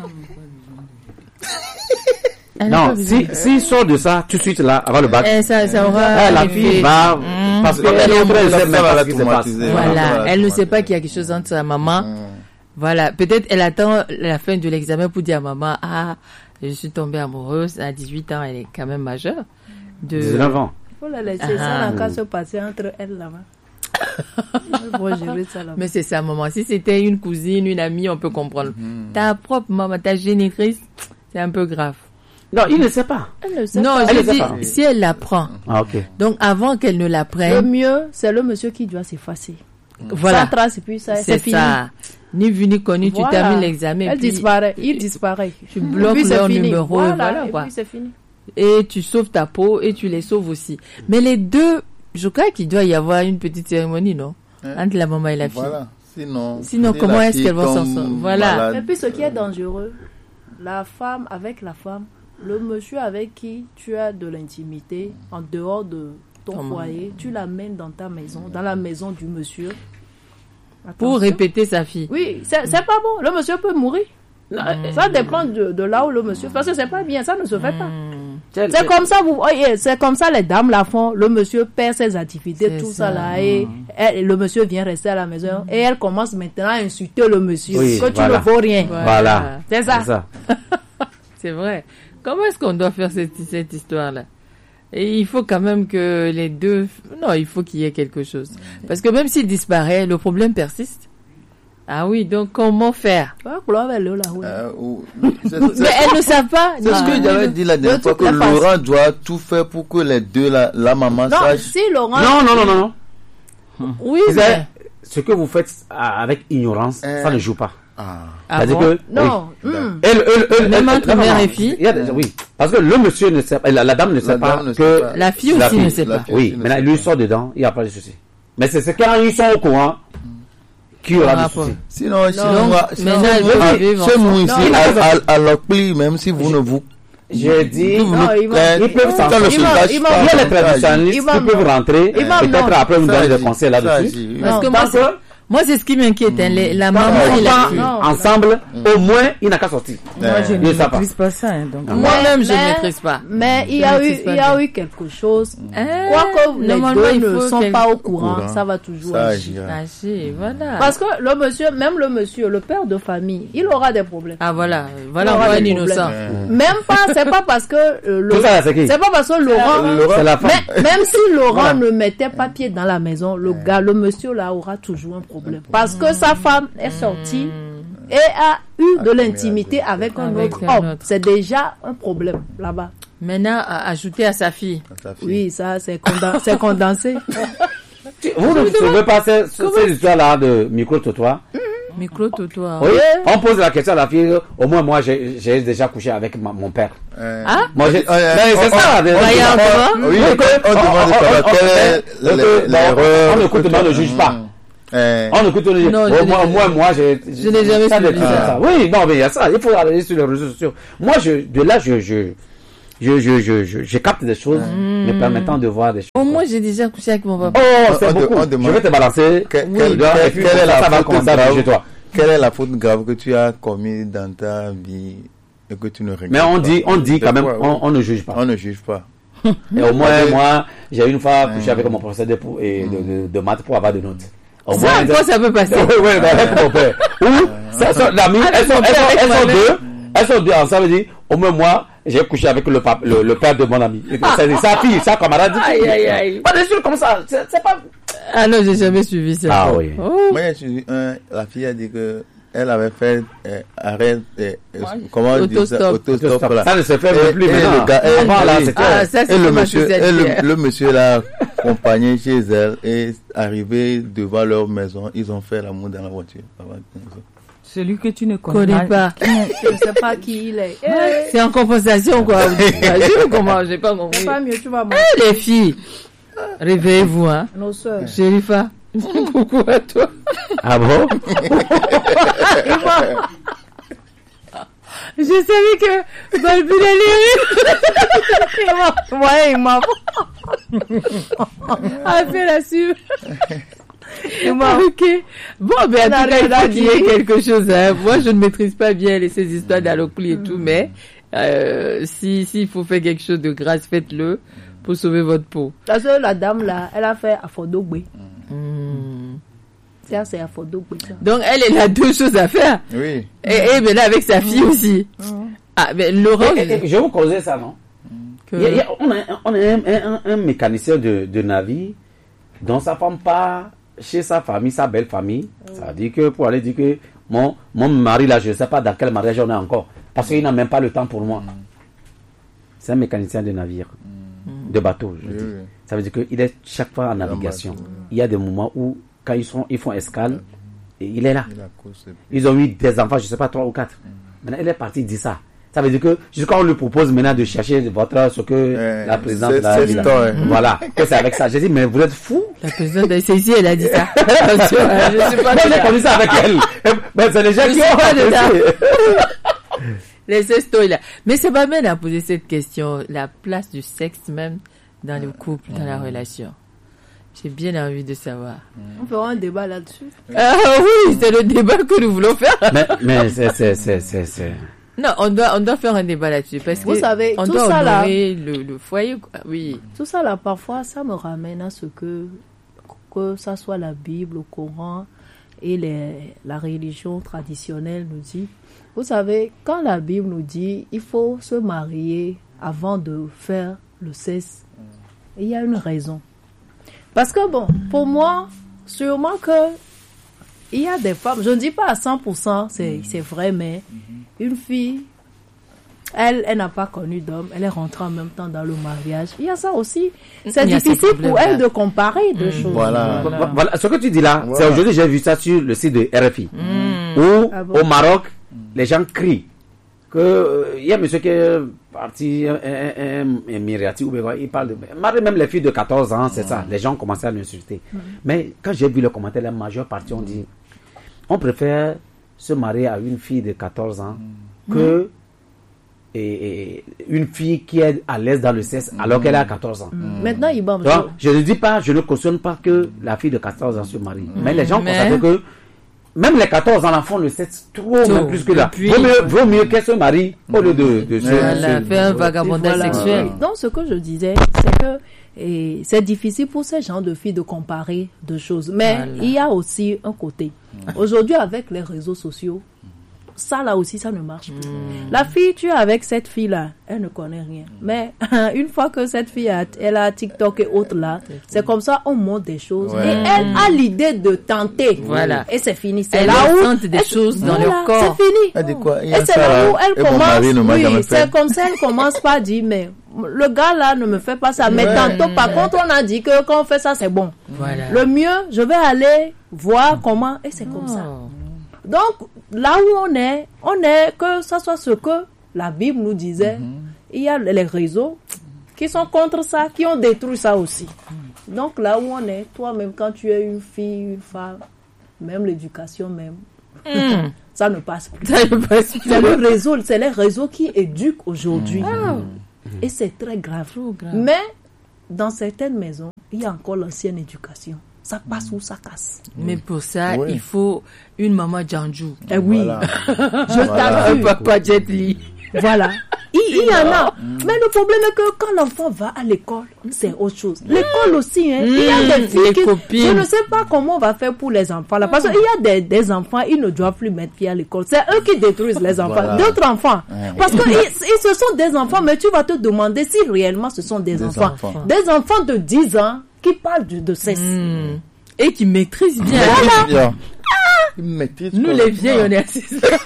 Non, si, si sort de ça, tout de suite là, avant le bac, eh, ça, ça aura eh, la fille va, mmh. parce qu'elle est autre, elle sait même pas ce qui se passe. Voilà, elle ne sait pas qu'il y a quelque chose entre sa maman. Mmh. Voilà, peut-être elle attend la fin de l'examen pour dire à maman, ah, je suis tombée amoureuse à dix-huit ans, elle est quand même majeure. De... dix-neuf ans. Il faut la laisser, ah. Ça n'a qu'à se passer entre elles là-bas. Ça, là mais c'est ça, maman. Si c'était une cousine, une amie, on peut comprendre. Mmh. Ta propre maman, ta génitrice, c'est un peu grave. Non, il ne sait pas. Elle ne sait Non, pas. je Elle ne sait dis, pas. si elle l'apprend. Ah, ok. Donc, avant qu'elle ne Le l'apprenne, mieux, c'est le monsieur qui doit s'effacer. voilà. Sans trace, et puis ça, c'est C'est fini. ça. Ni vu ni connu, tu Voilà. termines l'examen. Elle puis- disparaît, il disparaît. Tu bloques Puis c'est leur fini. numéro, Voilà, voilà, et quoi. puis c'est fini. Et tu sauves ta peau et tu les sauves aussi. Mais les deux, je crois qu'il doit y avoir une petite cérémonie, non? Hein? Entre la maman et la fille. Voilà. Sinon, Sinon, si comment la est-ce fille qu'elles vont s'en tombe sortir? Voilà. malade, Et puis ce qui est dangereux, la femme avec la femme, le monsieur avec qui tu as de l'intimité en dehors de ton Ton foyer, tu l'amènes dans ta maison, dans la maison du monsieur. Pour Attention. répéter sa fille. Oui, c'est c'est pas bon. Le monsieur peut mourir. Ça dépend de, de là où le monsieur. Parce que c'est pas bien, ça ne se fait pas. C'est comme ça, vous, oh, yeah, c'est comme ça les dames la font. Le monsieur perd ses activités, C'est tout ça, ça. là, et elle- le monsieur vient rester à la maison et elle commence maintenant à insulter le monsieur Oui, que tu voilà. ne vaux rien. Voilà. C'est ça. C'est ça. C'est vrai. Comment est-ce qu'on doit faire cette, cette histoire-là? Et il faut quand même que les deux... Non, il faut qu'il y ait quelque chose. Parce que même s'il disparaît, le problème persiste. Ah oui, donc comment faire? euh, ou- c'est- Mais c'est- elles ne savent pas. C'est ce que j'avais dit la dernière fois, que Laurent doit tout faire pour que les deux, la, la maman, Non, sache. si Laurent... Non, non, non, non. non. Oui, Vous mais... savez, ce que vous faites ah, avec ignorance, Euh. ça ne joue pas. Ah. Ah C'est-à-dire bon? que... Non. oui. hum. Elle, elle, elle, Même elle- entre non, non, mère non. et fille? Il y a des- oui. Parce que le monsieur ne sait pas, la, la dame ne sait La pas dame ne sait que... pas. La fille La aussi fille, ne sait la pas. fille. Oui, ne maintenant, sait il lui pas. sort dedans, il n'y a pas de souci. Mais c'est c'est quand ils sont au courant qu'il y aura Ah, des soucis. Sinon, sinon, Donc, moi- sinon, maintenant, elle moi, veut vivre chez nous ensemble. ici, Non, à, à, à l'Ocpli, même si vous ne vous. J'ai dit... vous Non, ne- ils vont- euh, ils peuvent dans s'en- le ils vont- sondage, ils vont- pas Il y a les sondage. traditionnalistes Imam, qui peuvent non. rentrer. Imam, Peut-être non. après, vous Ça, donner des j'y- conseils ça, là-dessus. j'y- Parce Non, que moi, tant que- moi, c'est ce qui m'inquiète. hein, les- la Quand maman on et la va fille. Non. ensemble, au moins, il n'a qu'à sortir. Moi, je Il ne ne sait pas. maîtrise pas ça. hein, donc. Moi-même, je ne Mais- maîtrise pas. Mais il y Je a eu, maîtrise pas il y a bien. eu quelque chose. Hein, Quoique les normalement, deux il ne faut sont qu'elle- pas au courant, courant. ça va toujours Ça agir. agira. Agir, voilà. Parce que le monsieur, même le monsieur, le père de famille, il aura des problèmes. Ah voilà, voilà Il on aura voit un des innocent. problèmes. Même pas, c'est pas parce que euh, le- Tout ça, c'est qui? c'est pas parce que Laurent, C'est la femme. mais- même si Laurent ne mettait pas pied dans la maison, le gars, le monsieur là aura toujours un problème. Parce que sa femme est sortie et a eu de l'intimité avec un Avec autre un homme. autre. C'est déjà un problème là-bas. Maintenant, à ajouter à sa fille. Ta fille. Oui, ça, c'est conden- c'est condensé. Vous ne trouvez pas cette, cette histoire-là de micro-trottoir? Micro-trottoir. Oui. On pose la question à la fille, au moins moi j'ai j'ai déjà couché avec ma- mon père. Euh, Ah? Moi j'ai. Oh, euh, Mais c'est oh, ça. oh, des- oh, des- il y a un on- droit? Oui, Oui, on que- demande on- de savoir on- quelle on- est on- l'e- on- l'erreur. On écoute, mais on ne juge pas. Euh, On écoute, on ne juge Non, pas. je Au moins, n'ai- au moins, moi j'ai. je n'ai jamais ça, des suivi trucs ça. comme ça. Oui, non, mais il y a ça. Il faut aller sur les réseaux sociaux. Moi, je, de là, je, je, je, je, je, je, je capte des choses me permettant de voir des choses. Au moins, j'ai déjà couché avec mon papa. Oh, On- c'est on de- beaucoup. on Je demande- vais te balancer. que- Oui, quelle- dehors, quelle- et puis quelle est la ça va faute commencer à grave chez toi. Quelle est la faute grave que tu as commise dans ta vie et que tu ne regrettes Mais on pas? dit, on dit quand C'est même, quoi, on, oui. on ne juge pas. On ne juge pas. Et au moins, Ouais. moi, j'ai une fois couché Ouais. avec mon professeur de, pour- et de, de, de maths pour avoir des notes. Au Ça, moins, quoi, ça peut passer? Oui, oui, avec mon père. Ou, ça, ça, l'ami, elles sont, elles sont, elles sont deux, elles sont deux ensemble, dit, au moins moi, j'ai couché avec le, pap- le, le père de mon ami. Et C'est sa fille, sa camarade. Aïe, aïe, aïe. Pas des choses comme ça, c'est c'est pas... Ah non, j'ai jamais suivi ça. Ah oui. Oh. Moi, je suis un, la fille a dit que elle avait fait euh, arrêt, euh, euh, comment on dit ça, Autostop. autostop là. Ça ne se fait Et- plus et maintenant. le gars- et- Avant, là, oui. c'était... Ah, ça, c'est Et le ma monsieur, et spécialité. le, le monsieur l'a accompagné chez elle et arrivé devant leur maison, ils ont fait l'amour dans la voiture. Celui que tu ne Connais connais pas. Je ne sais pas qui il est. Eh, C'est en compensation, quoi. Imagine comment, j'ai pas compris. c'est pas mieux, tu vas manger. Eh, les filles, réveillez-vous, hein. Nos soeurs. Sherifa, coucou à toi. Ah bon? Je savais que Balbine allait rire. Ouais, il m'a A fait la suivre. Ok. Bon, mais en On a tout cas, il rien à faut qu'il y ait dire. quelque chose. Hein. Moi, je ne maîtrise pas bien les, ces histoires d'allocolie et tout, mais euh, si s'il faut faire quelque chose de grâce, faites-le pour sauver votre peau. Parce que la dame là, elle a fait Afodogbe. Hmm. Ça, c'est Afodogbe. ça. Donc, elle, elle a deux choses à faire. Oui. Et, et mais là, avec sa fille aussi. Ah, mais Laurent, Et- et- et je vais vous causer ça, non? que- Il y a- il y a- on a, on a un, un- un mécanicien de, de navire dont sa femme part chez sa famille, sa belle famille. Ça veut dire que pour aller dire que mon, mon mari là, je ne sais pas dans quel mariage on est encore. parce qu'il n'a même pas le temps pour moi. C'est un mécanicien de navire, de bateau, je Oui, dis. oui. Ça veut dire qu'il est chaque fois en navigation. bateau, oui. Il y a des moments où, quand ils, sont, ils font escale, et il est là. Il a causé. Ils ont eu des enfants, je ne sais pas, trois ou quatre. Maintenant, il est parti, il dit ça. Ça veut dire que jusqu'à on lui propose maintenant de chercher votre, ce que Euh, la présidente c'est- l'a c'est dit là. histoire, hein. Voilà, que c'est avec ça. J'ai dit, mais vous êtes fous. La présidente de Cécile, elle a dit ça. Attention, hein, je suis pas Moi, j'ai dedans. connu ça avec elle. Ben, c'est les gens Je qui suis ont pas apprécié. Les sextoys là. Mais c'est pas mal à poser cette question, la place du sexe même dans le couple, dans la relation. J'ai bien envie de savoir. On fera un débat là-dessus. Ah oui, c'est le débat que nous voulons faire. Mais, mais c'est, c'est, c'est, c'est, c'est... Non, on doit, on doit faire un débat là-dessus parce Vous que savez, on tout doit ça, là- honorer le, le foyer. quoi. Oui. Tout ça là, parfois, ça me ramène à ce que, que ça soit la Bible, le Coran et les, la religion traditionnelle nous dit. Vous savez, quand la Bible nous dit il faut se marier avant de faire le sexe, il y a une raison. Parce que bon, pour moi, sûrement que il y a des femmes, je ne dis pas à cent pour cent, c'est, c'est vrai, mais une fille, elle, elle n'a pas connu d'homme, elle est rentrée en même temps dans le mariage. Il y a ça aussi. C'est Il y a ces difficile pour problèmes-là. elle de comparer deux choses. Voilà. Voilà. Voilà. Ce que tu dis là, Voilà. c'est aujourd'hui, j'ai vu ça sur le site de R F I. Où, Ah bon? au Maroc, les gens crient que euh, il y a un monsieur qui est parti, un, un, un, un Mirati, ou bien quoi, il parle de marier même les filles de quatorze ans, c'est ça. Les gens commençaient à l'insulter. Mais quand j'ai vu le commentaire, la majeure partie ont dit on préfère se marier à une fille de quatorze ans que et, et une fille qui est à l'aise dans le sexe alors qu'elle a quatorze ans. Maintenant, il Tu vois, je ne dis pas, je ne cautionne pas que la fille de quatorze ans se marie. Mais les gens Mais- constatent que même les quatorze ans, l'enfant le sexe trop, Trop. même plus que là. Et puis- Vaut mieux, vaut mieux qu'elle se marie au lieu de, de se... Voilà, se- faire un vagabondage Voilà. sexuel. Donc, ce que je disais, c'est que et c'est difficile pour ces gens de filles de comparer deux choses. Mais Voilà. il y a aussi un côté. Aujourd'hui, avec les réseaux sociaux, ça là aussi, ça ne marche plus. La fille, tu es avec cette fille-là, elle ne connaît rien. Mais une fois que cette fille, a, elle a TikTok et autres là, c'est comme ça, on montre des choses. Ouais. Et elle a l'idée de tenter. Voilà. Et c'est fini. C'est Elle là où... sente des elle- choses dans Voilà, leur corps. C'est fini. Elle dit quoi? Il y Et a c'est ça là là, où elle et mon mari ne commence, m'a jamais oui, fait. c'est comme ça, elle commence par dire, mais le gars là ne me fait pas ça. Mais Ouais. tantôt, par contre, on a dit que quand on fait ça, c'est bon. Voilà. Le mieux, je vais aller voir comment, et c'est comme ça. Oh. Donc, là où on est, on est que ça soit ce que la Bible nous disait, il y a les réseaux qui sont contre ça, qui ont détruit ça aussi. Donc, là où on est, toi-même, quand tu es une fille, une femme, même l'éducation même, Mm. ça ne passe plus. Ça ne passe plus. C'est le réseau, c'est les réseaux qui éduquent aujourd'hui. Et c'est très grave. grave. Mais dans certaines maisons, il y a encore l'ancienne éducation. Ça passe ou ça casse. Mais pour ça, Oui. il faut une maman Janju. Eh oui, Voilà. je Voilà. Un t'assure. papa Jet Li. Voilà. Il, il y en a. Mais le problème est que quand l'enfant va à l'école, c'est autre chose. L'école aussi, hein. Il y a des filles les qui... copines. Je ne sais pas comment on va faire pour les enfants là. Parce qu'il y a des, des enfants, ils ne doivent plus mettre pied à l'école. C'est eux qui détruisent les enfants. Voilà. D'autres enfants. Ouais. Parce que ils, ils- ce sont des enfants, mais tu vas te demander si réellement ce sont des, Des enfants. enfants. Des enfants de dix ans qui parlent de, de sexe. Mm. Et qui maîtrise bien. Bien. Il maîtrise Nous, quoi. les vieilles, on est assis.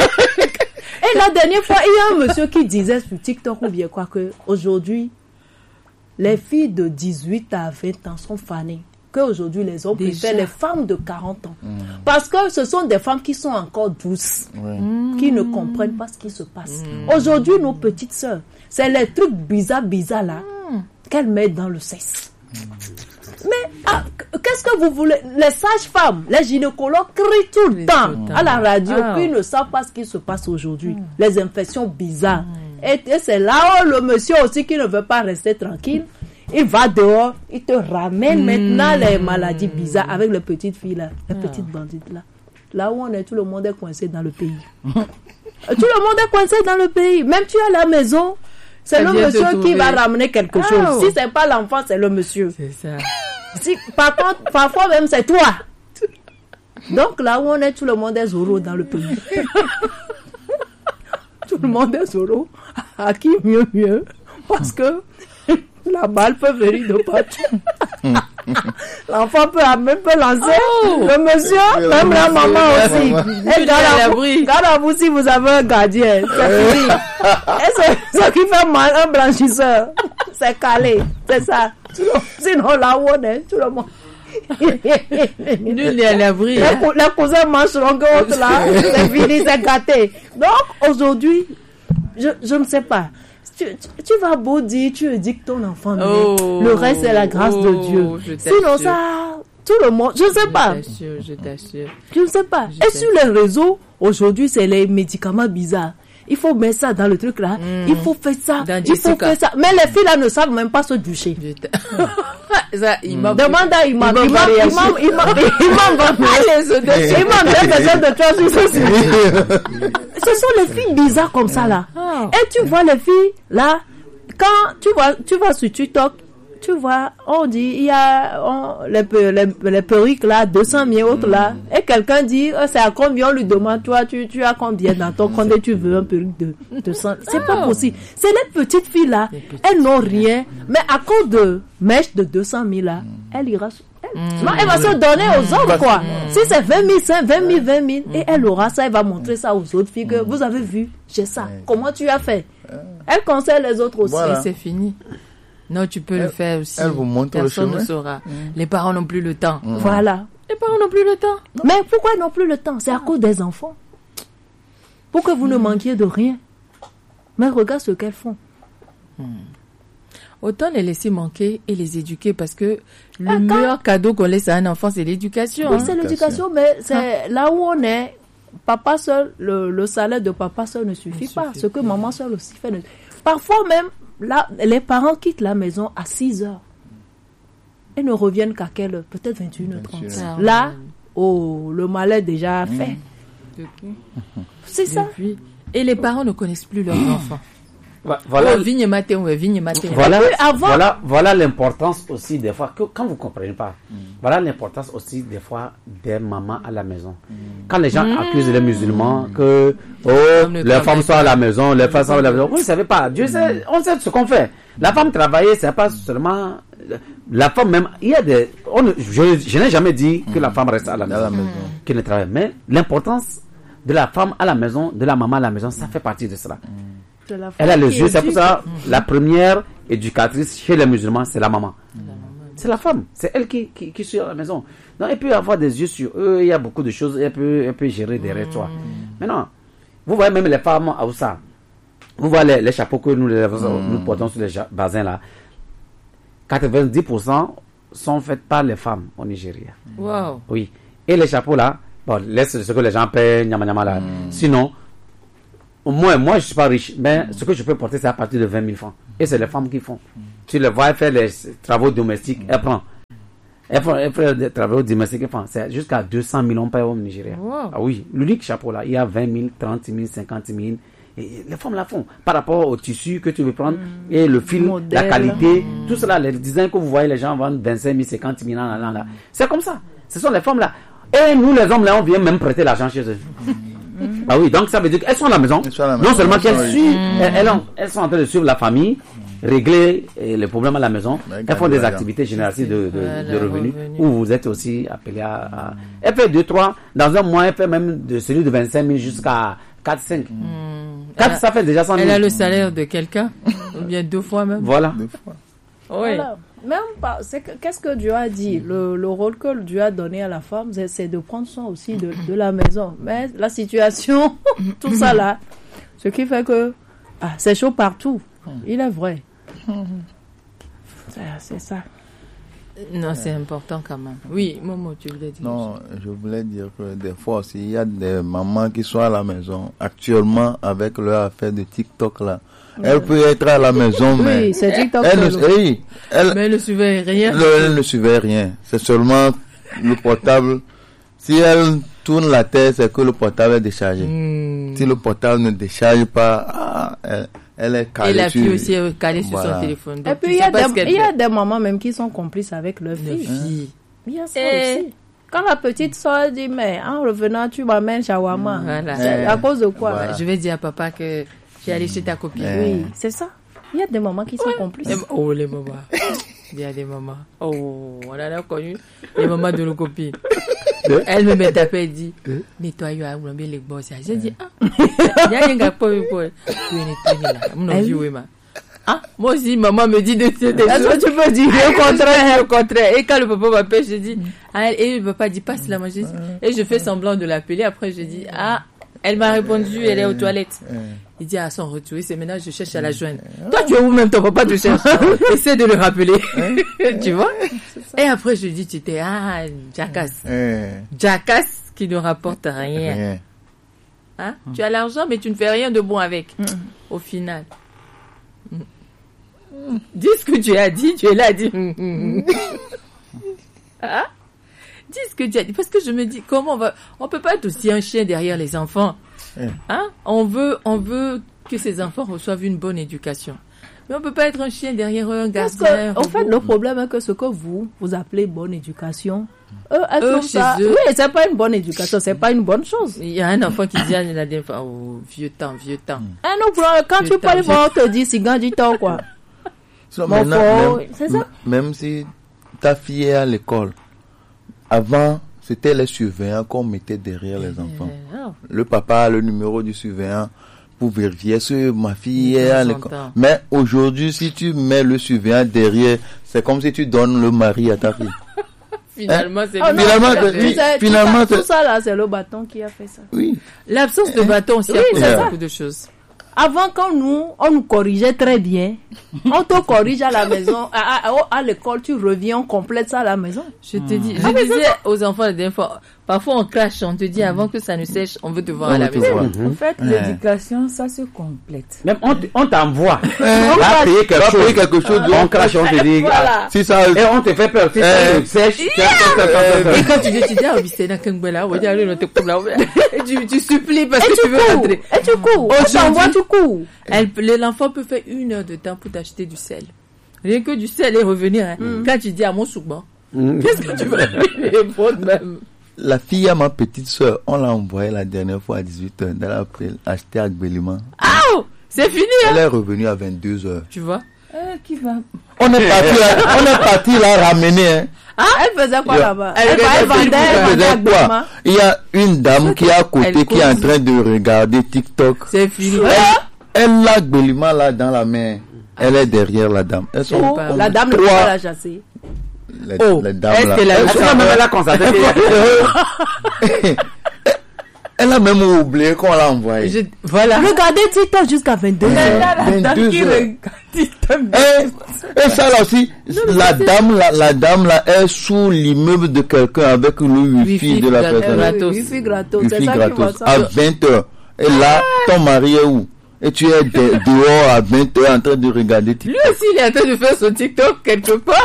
Et la dernière fois, il y a un monsieur qui disait sur TikTok ou bien quoi que aujourd'hui, les filles de dix-huit à vingt ans sont fanées. Qu'aujourd'hui, les hommes Déjà. préfèrent les femmes de quarante ans. Parce que ce sont des femmes qui sont encore douces, Ouais. qui ne comprennent pas ce qui se passe. Aujourd'hui, nos petites sœurs, c'est les trucs bizarres, bizarres là, qu'elles mettent dans le sexe. Mais ah, qu'est-ce que vous voulez? Les sages-femmes, les gynécologues crient tout le Crient temps tout le temps. à la radio Ah. qu'ils ne savent pas ce qui se passe aujourd'hui. Les infections bizarres. Et, et c'est là où le monsieur aussi qui ne veut pas rester tranquille, il va dehors, il te ramène maintenant les maladies bizarres avec les petites filles là, les petites bandites là. Là où on est, tout le monde est coincé dans le pays. Tout le monde est coincé dans le pays. Même tu es à la maison, c'est Ça le vient te monsieur qui trouver. va ramener quelque Ah, chose. oh. Si c'est pas l'enfant, c'est le monsieur. C'est ça. Si, par contre, parfois même c'est toi. Donc là où on est, tout le monde est Zoro dans le pays. Tout le monde est Zoro. À qui mieux mieux. Parce que la balle peut venir de partout. L'enfant peut même peut lancer. Oh, le monsieur, même la maman aussi. Et garde à vous si vous avez un gardien. C'est fini. Et c'est ce qui fait mal un blanchisseur. C'est calé. C'est ça. Sinon, là où on est, tout le monde. Nul n'est à l'abri. Les, cou- les cousins mangeront que l'autre là, c'est fini, c'est gâté. Donc, aujourd'hui, je, je ne sais pas. Tu, tu, tu vas beau dire, tu éduques ton enfant, mais oh, le reste c'est la grâce oh, de Dieu. Sinon ça, tout le monde, je ne sais pas. Je t'assure, je t'assure. Je ne sais pas. Je Et t'assure. sur les réseaux, aujourd'hui, c'est les médicaments bizarres. Il faut mettre ça dans le truc là. Mm. Il faut faire ça. Dans il faut faire ça. Mais les filles là ne savent même pas se doucher. Ça, imam, demande à imam. Imam, imam, imam, imam, imam va aller se doucher. Imam, il y a besoin de toi sur ce Ce sont les filles bizarres comme ça là. Oh. Et tu vois les filles là, quand tu vois, tu vas sur TikTok, tu vois, on dit, il y a on, les, les, les perruques là, deux cent mille autres là, et quelqu'un dit, oh, c'est à combien, on lui demande, toi, tu, tu as combien dans ton compte et tu veux un perruque de deux cents. C'est oh. pas possible. C'est les petites filles là, elles n'ont rien, mais à cause de mèches de deux cent mille là, elle ira, elle, mm. non, elle va se donner aux hommes quoi. Mm. Si c'est vingt mille, c'est vingt mille, vingt mille, et elle aura ça, elle va montrer ça aux autres filles que vous avez vu, j'ai ça. Comment tu as fait? Elle conseille les autres aussi. Voilà. Et c'est fini. Non, tu peux elle, le faire aussi. Elle vous montre Personne le chemin. ne saura. Mmh. Les parents n'ont plus le temps. Mmh. Voilà. Les parents n'ont plus le temps. Non. Mais pourquoi ils n'ont plus le temps? C'est à cause des enfants. Pour que vous mmh. ne manquiez de rien. Mais regarde ce qu'elles font. Mmh. Autant les laisser manquer et les éduquer parce que le ah, meilleur quand... cadeau qu'on laisse à un enfant, c'est l'éducation. Oui, hein. c'est l'éducation, mais c'est ah. là où on est. Papa seul, le, le salaire de papa seul ne suffit ne pas. Suffit. Ce que maman seul aussi fait. Ne... Parfois même, là, les parents quittent la maison à six heures et ne reviennent qu'à quelle heure? Peut-être vingt et une heures trente. Là, oh, le mal est déjà mmh. fait. Depuis. C'est ça. Depuis. Et les parents ne connaissent plus leurs mmh. enfants. Voilà, oh, vigne matin, ouais, vigne matin. Voilà, avant... voilà, voilà l'importance aussi des fois, que, quand vous ne comprenez pas, mmh. voilà l'importance aussi des fois des mamans à la maison. Mmh. Quand les gens mmh. accusent les musulmans que oh, les femmes sont à la maison, les femmes sont à la maison, vous ne savez pas, Dieu sait, on sait ce qu'on fait. La femme travailler, c'est pas seulement la femme même. Il y a des, on, je, je n'ai jamais dit que mmh. la femme reste à la maison, mmh. qu'elle ne travaille, mais l'importance de la femme à la maison, de la maman à la maison, ça fait partie de cela. Mmh. Elle a les yeux, c'est pour ça mmh. la première éducatrice chez les musulmans, c'est la maman. Mmh. C'est la femme, c'est elle qui, qui, qui suit à la maison. Donc, elle peut avoir des yeux sur eux, il y a beaucoup de choses, elle peut, elle peut gérer derrière mmh. toi. Maintenant, vous voyez même les femmes à Oussa, vous voyez les, les chapeaux que nous, les, mmh. nous portons sur les bazins là, quatre-vingt-dix pour cent sont faits par les femmes au Nigeria. Wow. Oui. Et les chapeaux là, bon, laisse ce que les gens paient, nyama nyama là. Mmh. Sinon, Moi, moi, je ne suis pas riche, mais mmh. ce que je peux porter, c'est à partir de vingt mille francs. Et c'est les femmes qui font. Mmh. Tu les vois faire les travaux domestiques, mmh. elles prennent. Elles font, elles font des travaux domestiques, elles font. C'est jusqu'à deux cents mille on paye au Nigeria. Wow. Ah oui, l'unique chapeau là, il y a vingt mille, trente mille, cinquante mille. Et les femmes la font. Par rapport au tissu que tu veux prendre, mmh. et le fil, modèle, la qualité, mmh. tout cela, les designs que vous voyez, les gens vendent vingt-cinq mille, cinquante mille, là, là, là. C'est comme ça. Ce sont les femmes là. Et nous, les hommes là, on vient même prêter l'argent chez eux. Mm-hmm. Ah oui, donc ça veut dire qu'elles sont à la maison. À la maison. Non seulement qu'elles oui. suivent, mm-hmm. elles, elles, elles sont en train de suivre la famille, mm-hmm. régler eh, les problèmes à la maison. Mais elles font des activités génératives de, de, de, de revenus, revenu. Où vous êtes aussi appelé à, à... Elle fait deux, trois, dans un mois, elle fait même de celui de vingt-cinq mille jusqu'à quatre, cinq. Mm. quatre, ça fait déjà cent mille. Elle a le salaire de quelqu'un, ou bien deux fois même. Voilà. Deux fois. Oui. Voilà. Même pas, c'est que, qu'est-ce que Dieu a dit? Le, le rôle que Dieu a donné à la femme, c'est, c'est de prendre soin aussi de, de la maison. Mais la situation, tout ça là, ce qui fait que ah, c'est chaud partout. Il est vrai. C'est, c'est ça. Non, c'est important quand même. Oui, Momo, tu voulais dire. Non, je voulais dire que des fois aussi, il y a des mamans qui sont à la maison actuellement avec leur affaire de TikTok là. Elle oui. peut être à la maison, oui, mais c'est TikTok elle, elle, oui, elle, mais elle ne surveille rien. Le, elle ne surveille rien. C'est seulement le portable. Si elle tourne la tête, c'est que le portable est déchargé. Mm. Si le portable ne décharge pas, ah, elle, elle est calée. Et la fille aussi est calée voilà. sur son téléphone. Donc, et puis il y, a des, il y a des mamans même qui sont complices avec leur fille. fille. Il y a ça et... aussi. Quand la petite soeur dit, mais en revenant, tu m'amènes shawarma. Voilà. C'est à cause de quoi? Voilà. Je vais dire à papa que j'ai allé chez ta copine. Oui, c'est ça. Il y a des mamans qui sont Ouais. complices. Les- Oh, les mamans. Il y a des mamans. Oh, on en a connu les mamans de nos copines. Elle me met à peine, elle dit, nettoie, on a mis les boss. J'ai dit, ah, il y a un gars pour me pour. Tu es nettoyé là. Mon avis, oui, ma. Ah, moi aussi, maman me dit de te dire. Est-ce que tu peux dire le contraire, le contraire. Et quand le papa m'appelle, je dis, ah, et le papa dit, passe là, moi, je dis, et je fais semblant de l'appeler. Après, je dis, ah, elle m'a répondu, elle est aux toilettes. Il dit à son retour, c'est maintenant je cherche à la joindre. Toi, tu es où même, ton papa te cherche. Essaie de le rappeler. Tu vois? Et après, je dis, tu étais, ah, jackass. Jackass qui ne rapporte rien. Rien. Hein? Tu as l'argent, mais tu ne fais rien de bon avec. Au final. Dis ce que tu as dit, tu es là à dire. Hein? Dis ce que tu as dit. Parce que je me dis, comment on va. On peut pas être aussi un chien derrière les enfants. Hein? On veut, on veut que ces enfants reçoivent une bonne éducation. Mais on peut pas être un chien derrière eux, un Parce gardien. que, en fait, le problème est que ce que vous, vous appelez bonne éducation, eux, elles Eux, trouvent chez ça. eux- Oui, c'est pas une bonne éducation, c'est pas une bonne chose. Il y a un enfant qui dit à la dernière fois, oh, vieux temps, vieux temps. Ah non, bro, quand Vieux tu parles, temps, on te dit, c'est grand du temps, quoi. So, Mon maintenant, fort, même, c'est ça? même si ta fille est à l'école, avant, c'était les surveillants qu'on mettait derrière les enfants. Le papa a le numéro du surveillant pour vérifier si ma fille est à l'école. Mais aujourd'hui, si tu mets le surveillant derrière, c'est comme si tu donnes le mari à ta fille. Finalement, c'est Oh non, Finalement, tout que- ça- finalement, tout ça, c'est- tout ça là, c'est le bâton qui a fait ça. Oui. L'absence de bâton aussi a Oui, causé c'est ça. beaucoup de choses. Avant, quand nous, on nous corrigeait très bien, on te corrige à la maison, à, à, à l'école, tu reviens, on complète ça à la maison. Je te dis, je Ah, mais c'est disais ça. aux enfants la dernière fois, parfois on crache, on te dit avant que ça ne sèche, on veut te voir à la maison. En fait, l'éducation, ça se complète. Même on, t- on t'envoie. On Va va- payer quelque va chose. payer quelque chose, On crache, on te dit. Voilà. ah, Si ça, et on te fait peur. Si ça Eh. sèche, tu as- Et quand tu dis, tu dis, ah oui, c'est dans Kangwela, on va dire, allez, on te coupe là. Et tu, tu supplies parce Et que tu tu veux cours, rentrer. et tu cours, on t'envoie, tu cours. Elle, l'enfant peut faire une heure de temps pour t'acheter du sel. Rien que du sel et revenir. Hein. Quand tu dis à mon soukban, qu'est-ce que tu vas répondre même? La fille à ma petite soeur, on l'a envoyée la dernière fois à dix-huit heures. Elle a appelé- acheté à Gbelima. Ah, c'est fini, Elle hein? est revenue à vingt-deux heures. Tu vois? Euh, qui va On est parti là, on est parti la ramener, hein. Ah, elle faisait quoi Yo. là-bas? Elle Elle, elle faisait vendait, quoi? elle Elle vendait à faisait quoi? Gbema. Il y a une dame qui est à côté, Elle qui est en cause. train de regarder TikTok. C'est fini. Elle, elle a Gbelima là dans la main. Elle est derrière la dame. Elles sont Oh, comme la dame ne peut trois. pas la chasser. Les, Oh, les dames est-ce là. qu'elle a- Elles Elle sont a même même- elle a constaté qu'il y a- Elle a même oublié qu'on l'a envoyé. Je- voilà. Regardez TikTok jusqu'à vingt-deux heures. vingt-deux heures. Et, et ça là aussi, la dame là, la dame là est sous l'immeuble de quelqu'un avec le wifi Wifi de la gratos. personne. Gratos. Wifi gratos, c'est Wifi ça qui va gratos ça. à vingt heures. Et là, ton mari est où? Et tu es de- dehors à vingt heures en train de regarder Lui TikTok. aussi, il est en train de faire son TikTok quelque part.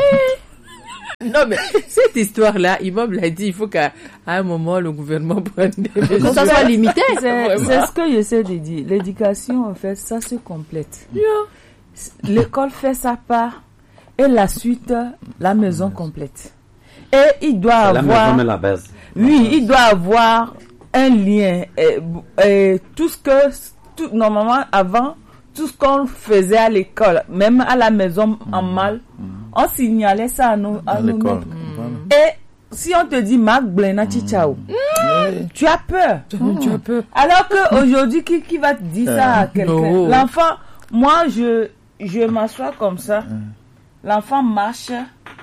Non, mais cette histoire-là, Imam l'a dit, il faut qu'à à un moment, le gouvernement prenne des Que mesures. ça soit limité. C'est Vraiment. c'est ce que j'essaie de dire. L'éducation, en fait, ça se complète. L'école fait sa part et la suite, la maison complète. Et il doit La avoir... maison est la base. Oui, il doit avoir un lien. Et, et tout ce que, tout, normalement, avant, tout ce qu'on faisait à l'école, même à la maison en mal, on signalait ça à nos, à À nos l'école. maîtres. Et si on te dit Marc Blena Chichao, tu as peur. Tu as peur. Alors qu'aujourd'hui, qui, qui va te dire ça à quelqu'un? non. L'enfant, moi, je, je m'assois comme ça. L'enfant marche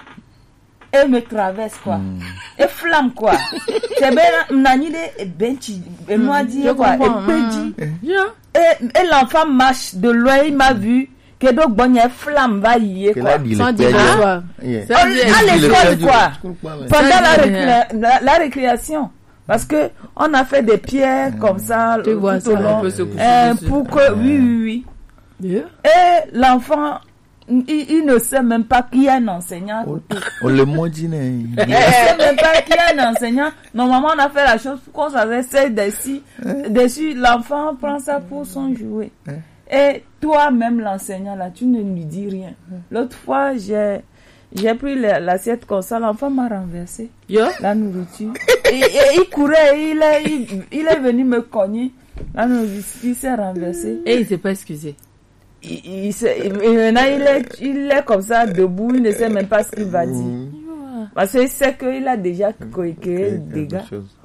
et me traverse, quoi. Et flamme, quoi. C'est bien, Nani de Benchi, et moi, dit, Je quoi, et comprends. petit. Yeah. Et, et l'enfant marche de loin, il m'a vu, que donc, bon, il y a flamme, va y Qu'elle quoi. a dit Sans le dire père. bonsoir. Yeah. Ça On- dit- à Il le l'école, père du- quoi. je comprends, mais- Pendant Ça la, dit rien. récré- la, la récréation. Parce que on a fait des pierres comme ça, Tu vois tout au ça, long, on peut se coucher euh, dessus. pour que, oui, oui, oui. Et l'enfant, il, il ne sait même pas qu'il y a un enseignant. On le maudit, né. Il ne sait même pas qu'il y a un enseignant. Normalement, on a fait la chose pour qu'on s'essaie dessus. Dessus, l'enfant prend ça pour son jouet. Et toi-même, l'enseignant, là, tu ne lui dis rien. L'autre fois, j'ai, j'ai pris la- l'assiette comme ça, l'enfant m'a renversé Yeah. la nourriture. Et, et il courait, il est, il, il est venu me cogner. La nourriture s'est renversée. Et il s'est pas excusé. il, il, il, maintenant, il est, il est comme ça, debout, il ne sait même pas ce qu'il va dire. Parce qu'il sait qu'il a déjà créé des dégâts.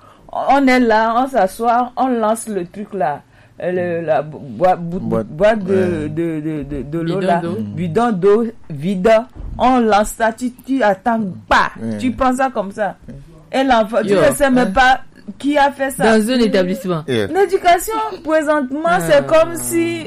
On est là, on s'assoit, on lance le truc là. Le, la boîte, boîte, boîte de, ouais. de, de, de, de l'eau là, bidon d'eau vide, on lance ça, tu, tu attends pas, ouais. tu prends ça comme ça. Et l'enfant, tu ne sais même pas qui a fait ça. Dans un établissement. Yeah. L'éducation, présentement, yeah. c'est comme si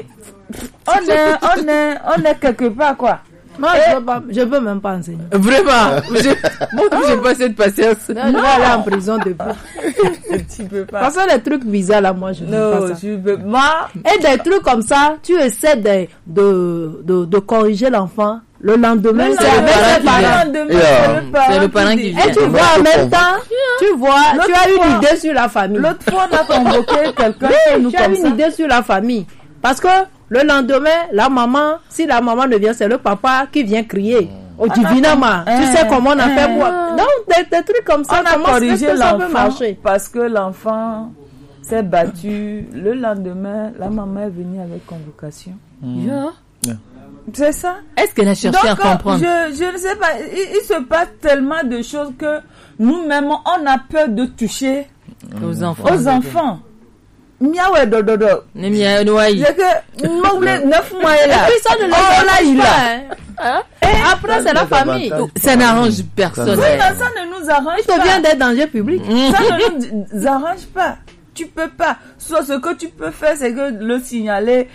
on est, on est, on est quelque part, quoi. Moi, et... je peux pas, je peux même pas enseigner. Vraiment? je, moi, j'ai pas cette patience. Non, je vais aller en prison depuis. Tu peux pas. Parce que les trucs bizarres là, moi, je ne non, peux pas ça. Je peux... Moi... Et des trucs comme ça, tu essaies de, de, de, de corriger l'enfant. Le lendemain, c'est le parent qui vient. C'est le parent qui vient. Et tu vois, en même temps, tu vois, tu as une idée sur la famille. L'autre fois, on a convoqué quelqu'un. Oui, tu as une idée sur la famille. Parce que le lendemain, la maman, si la maman ne vient, c'est le papa qui vient crier. Au divinement. Tu sais comment on a fait moi. Donc, des, des trucs comme ça, on a comment corrigé l'enfant marcher? Parce que l'enfant s'est battu. Le lendemain, la maman est venue avec convocation. Mmh. Yeah. C'est ça. Est-ce qu'elle a cherché Donc, à comprendre? Je, je ne sais pas. Il, il se passe tellement de choses que nous-mêmes, on a peur de toucher aux enfants. Aux enfants. Miaoué dodo dodo. Ne miaoué noaï. C'est que nous neuf mois là. Et puis ça ne l'arrange pas. Hein? Et après c'est la famille. Ça n'arrange personne. Oui, ça ne nous arrange pas. Ça devient des dangers publics. Ça ne nous arrange pas. Tu peux pas. Soit ce que tu peux faire, c'est que le signaler,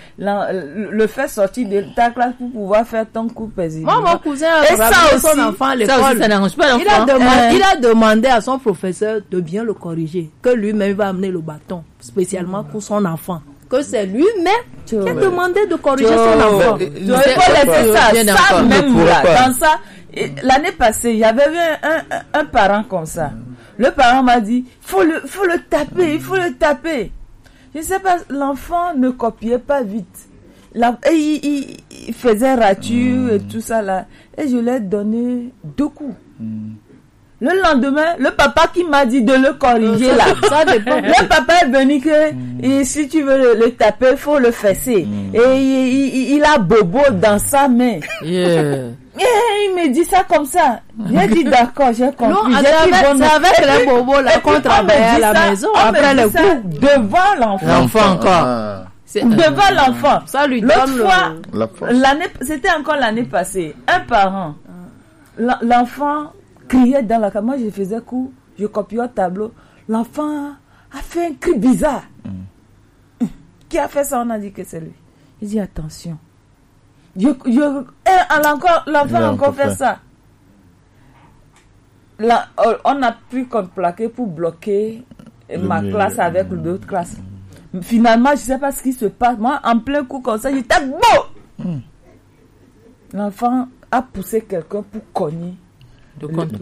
le faire sortir de ta classe pour pouvoir faire ton cours paisible. Moi, mon cousin a ramené son enfant à l'école. Ça aussi, ça n'arrange pas l'enfant. Il a demandé, euh, il a demandé à son professeur de bien le corriger. Que lui-même va amener le bâton, spécialement pour son enfant. Que c'est lui-même qui a demandé de corriger son enfant. Tu ne peux pas laisser ça. Ça même là, dans ça, l'année passée, il y avait eu un, un, un parent comme ça. Le parent m'a dit, faut le, faut le taper, il faut le taper. Je ne sais pas, l'enfant ne copiait pas vite. La, et il, il, il faisait rature mmh. et tout ça là. Et je lui ai donné deux coups. Mmh. Le lendemain, le papa qui m'a dit de le corriger là. Ça dépend. Le papa est venu que mmh. et si tu veux le, le taper, il faut le fesser. Mmh. Et il, il, il a bobo dans sa main. Yeah. Et il me dit ça comme ça. J'ai dit d'accord, j'ai compris. Non, c'est avec les bobos là qu'on travaille à la maison. Après le coup, devant l'enfant. L'enfant encore. Ah. Devant l'enfant. Ça lui L'autre donne fois, le... l'année, c'était encore l'année passée. Un parent, l'enfant criait dans la cage. Moi, je faisais cours, je copiais au tableau. L'enfant a fait un cri bizarre. Mm. Qui a fait ça? On a dit que c'est lui. Il dit attention. Je, je, et encore, l'enfant a encore fait, fait ça. Là, on a pris comme plaqué pour bloquer le ma milieu. Classe avec mmh. l'autre classe. Mmh. Finalement, je ne sais pas ce qui se passe. Moi, en plein coup comme ça, j'étais beau. Mmh. L'enfant a poussé quelqu'un pour cogner. De le,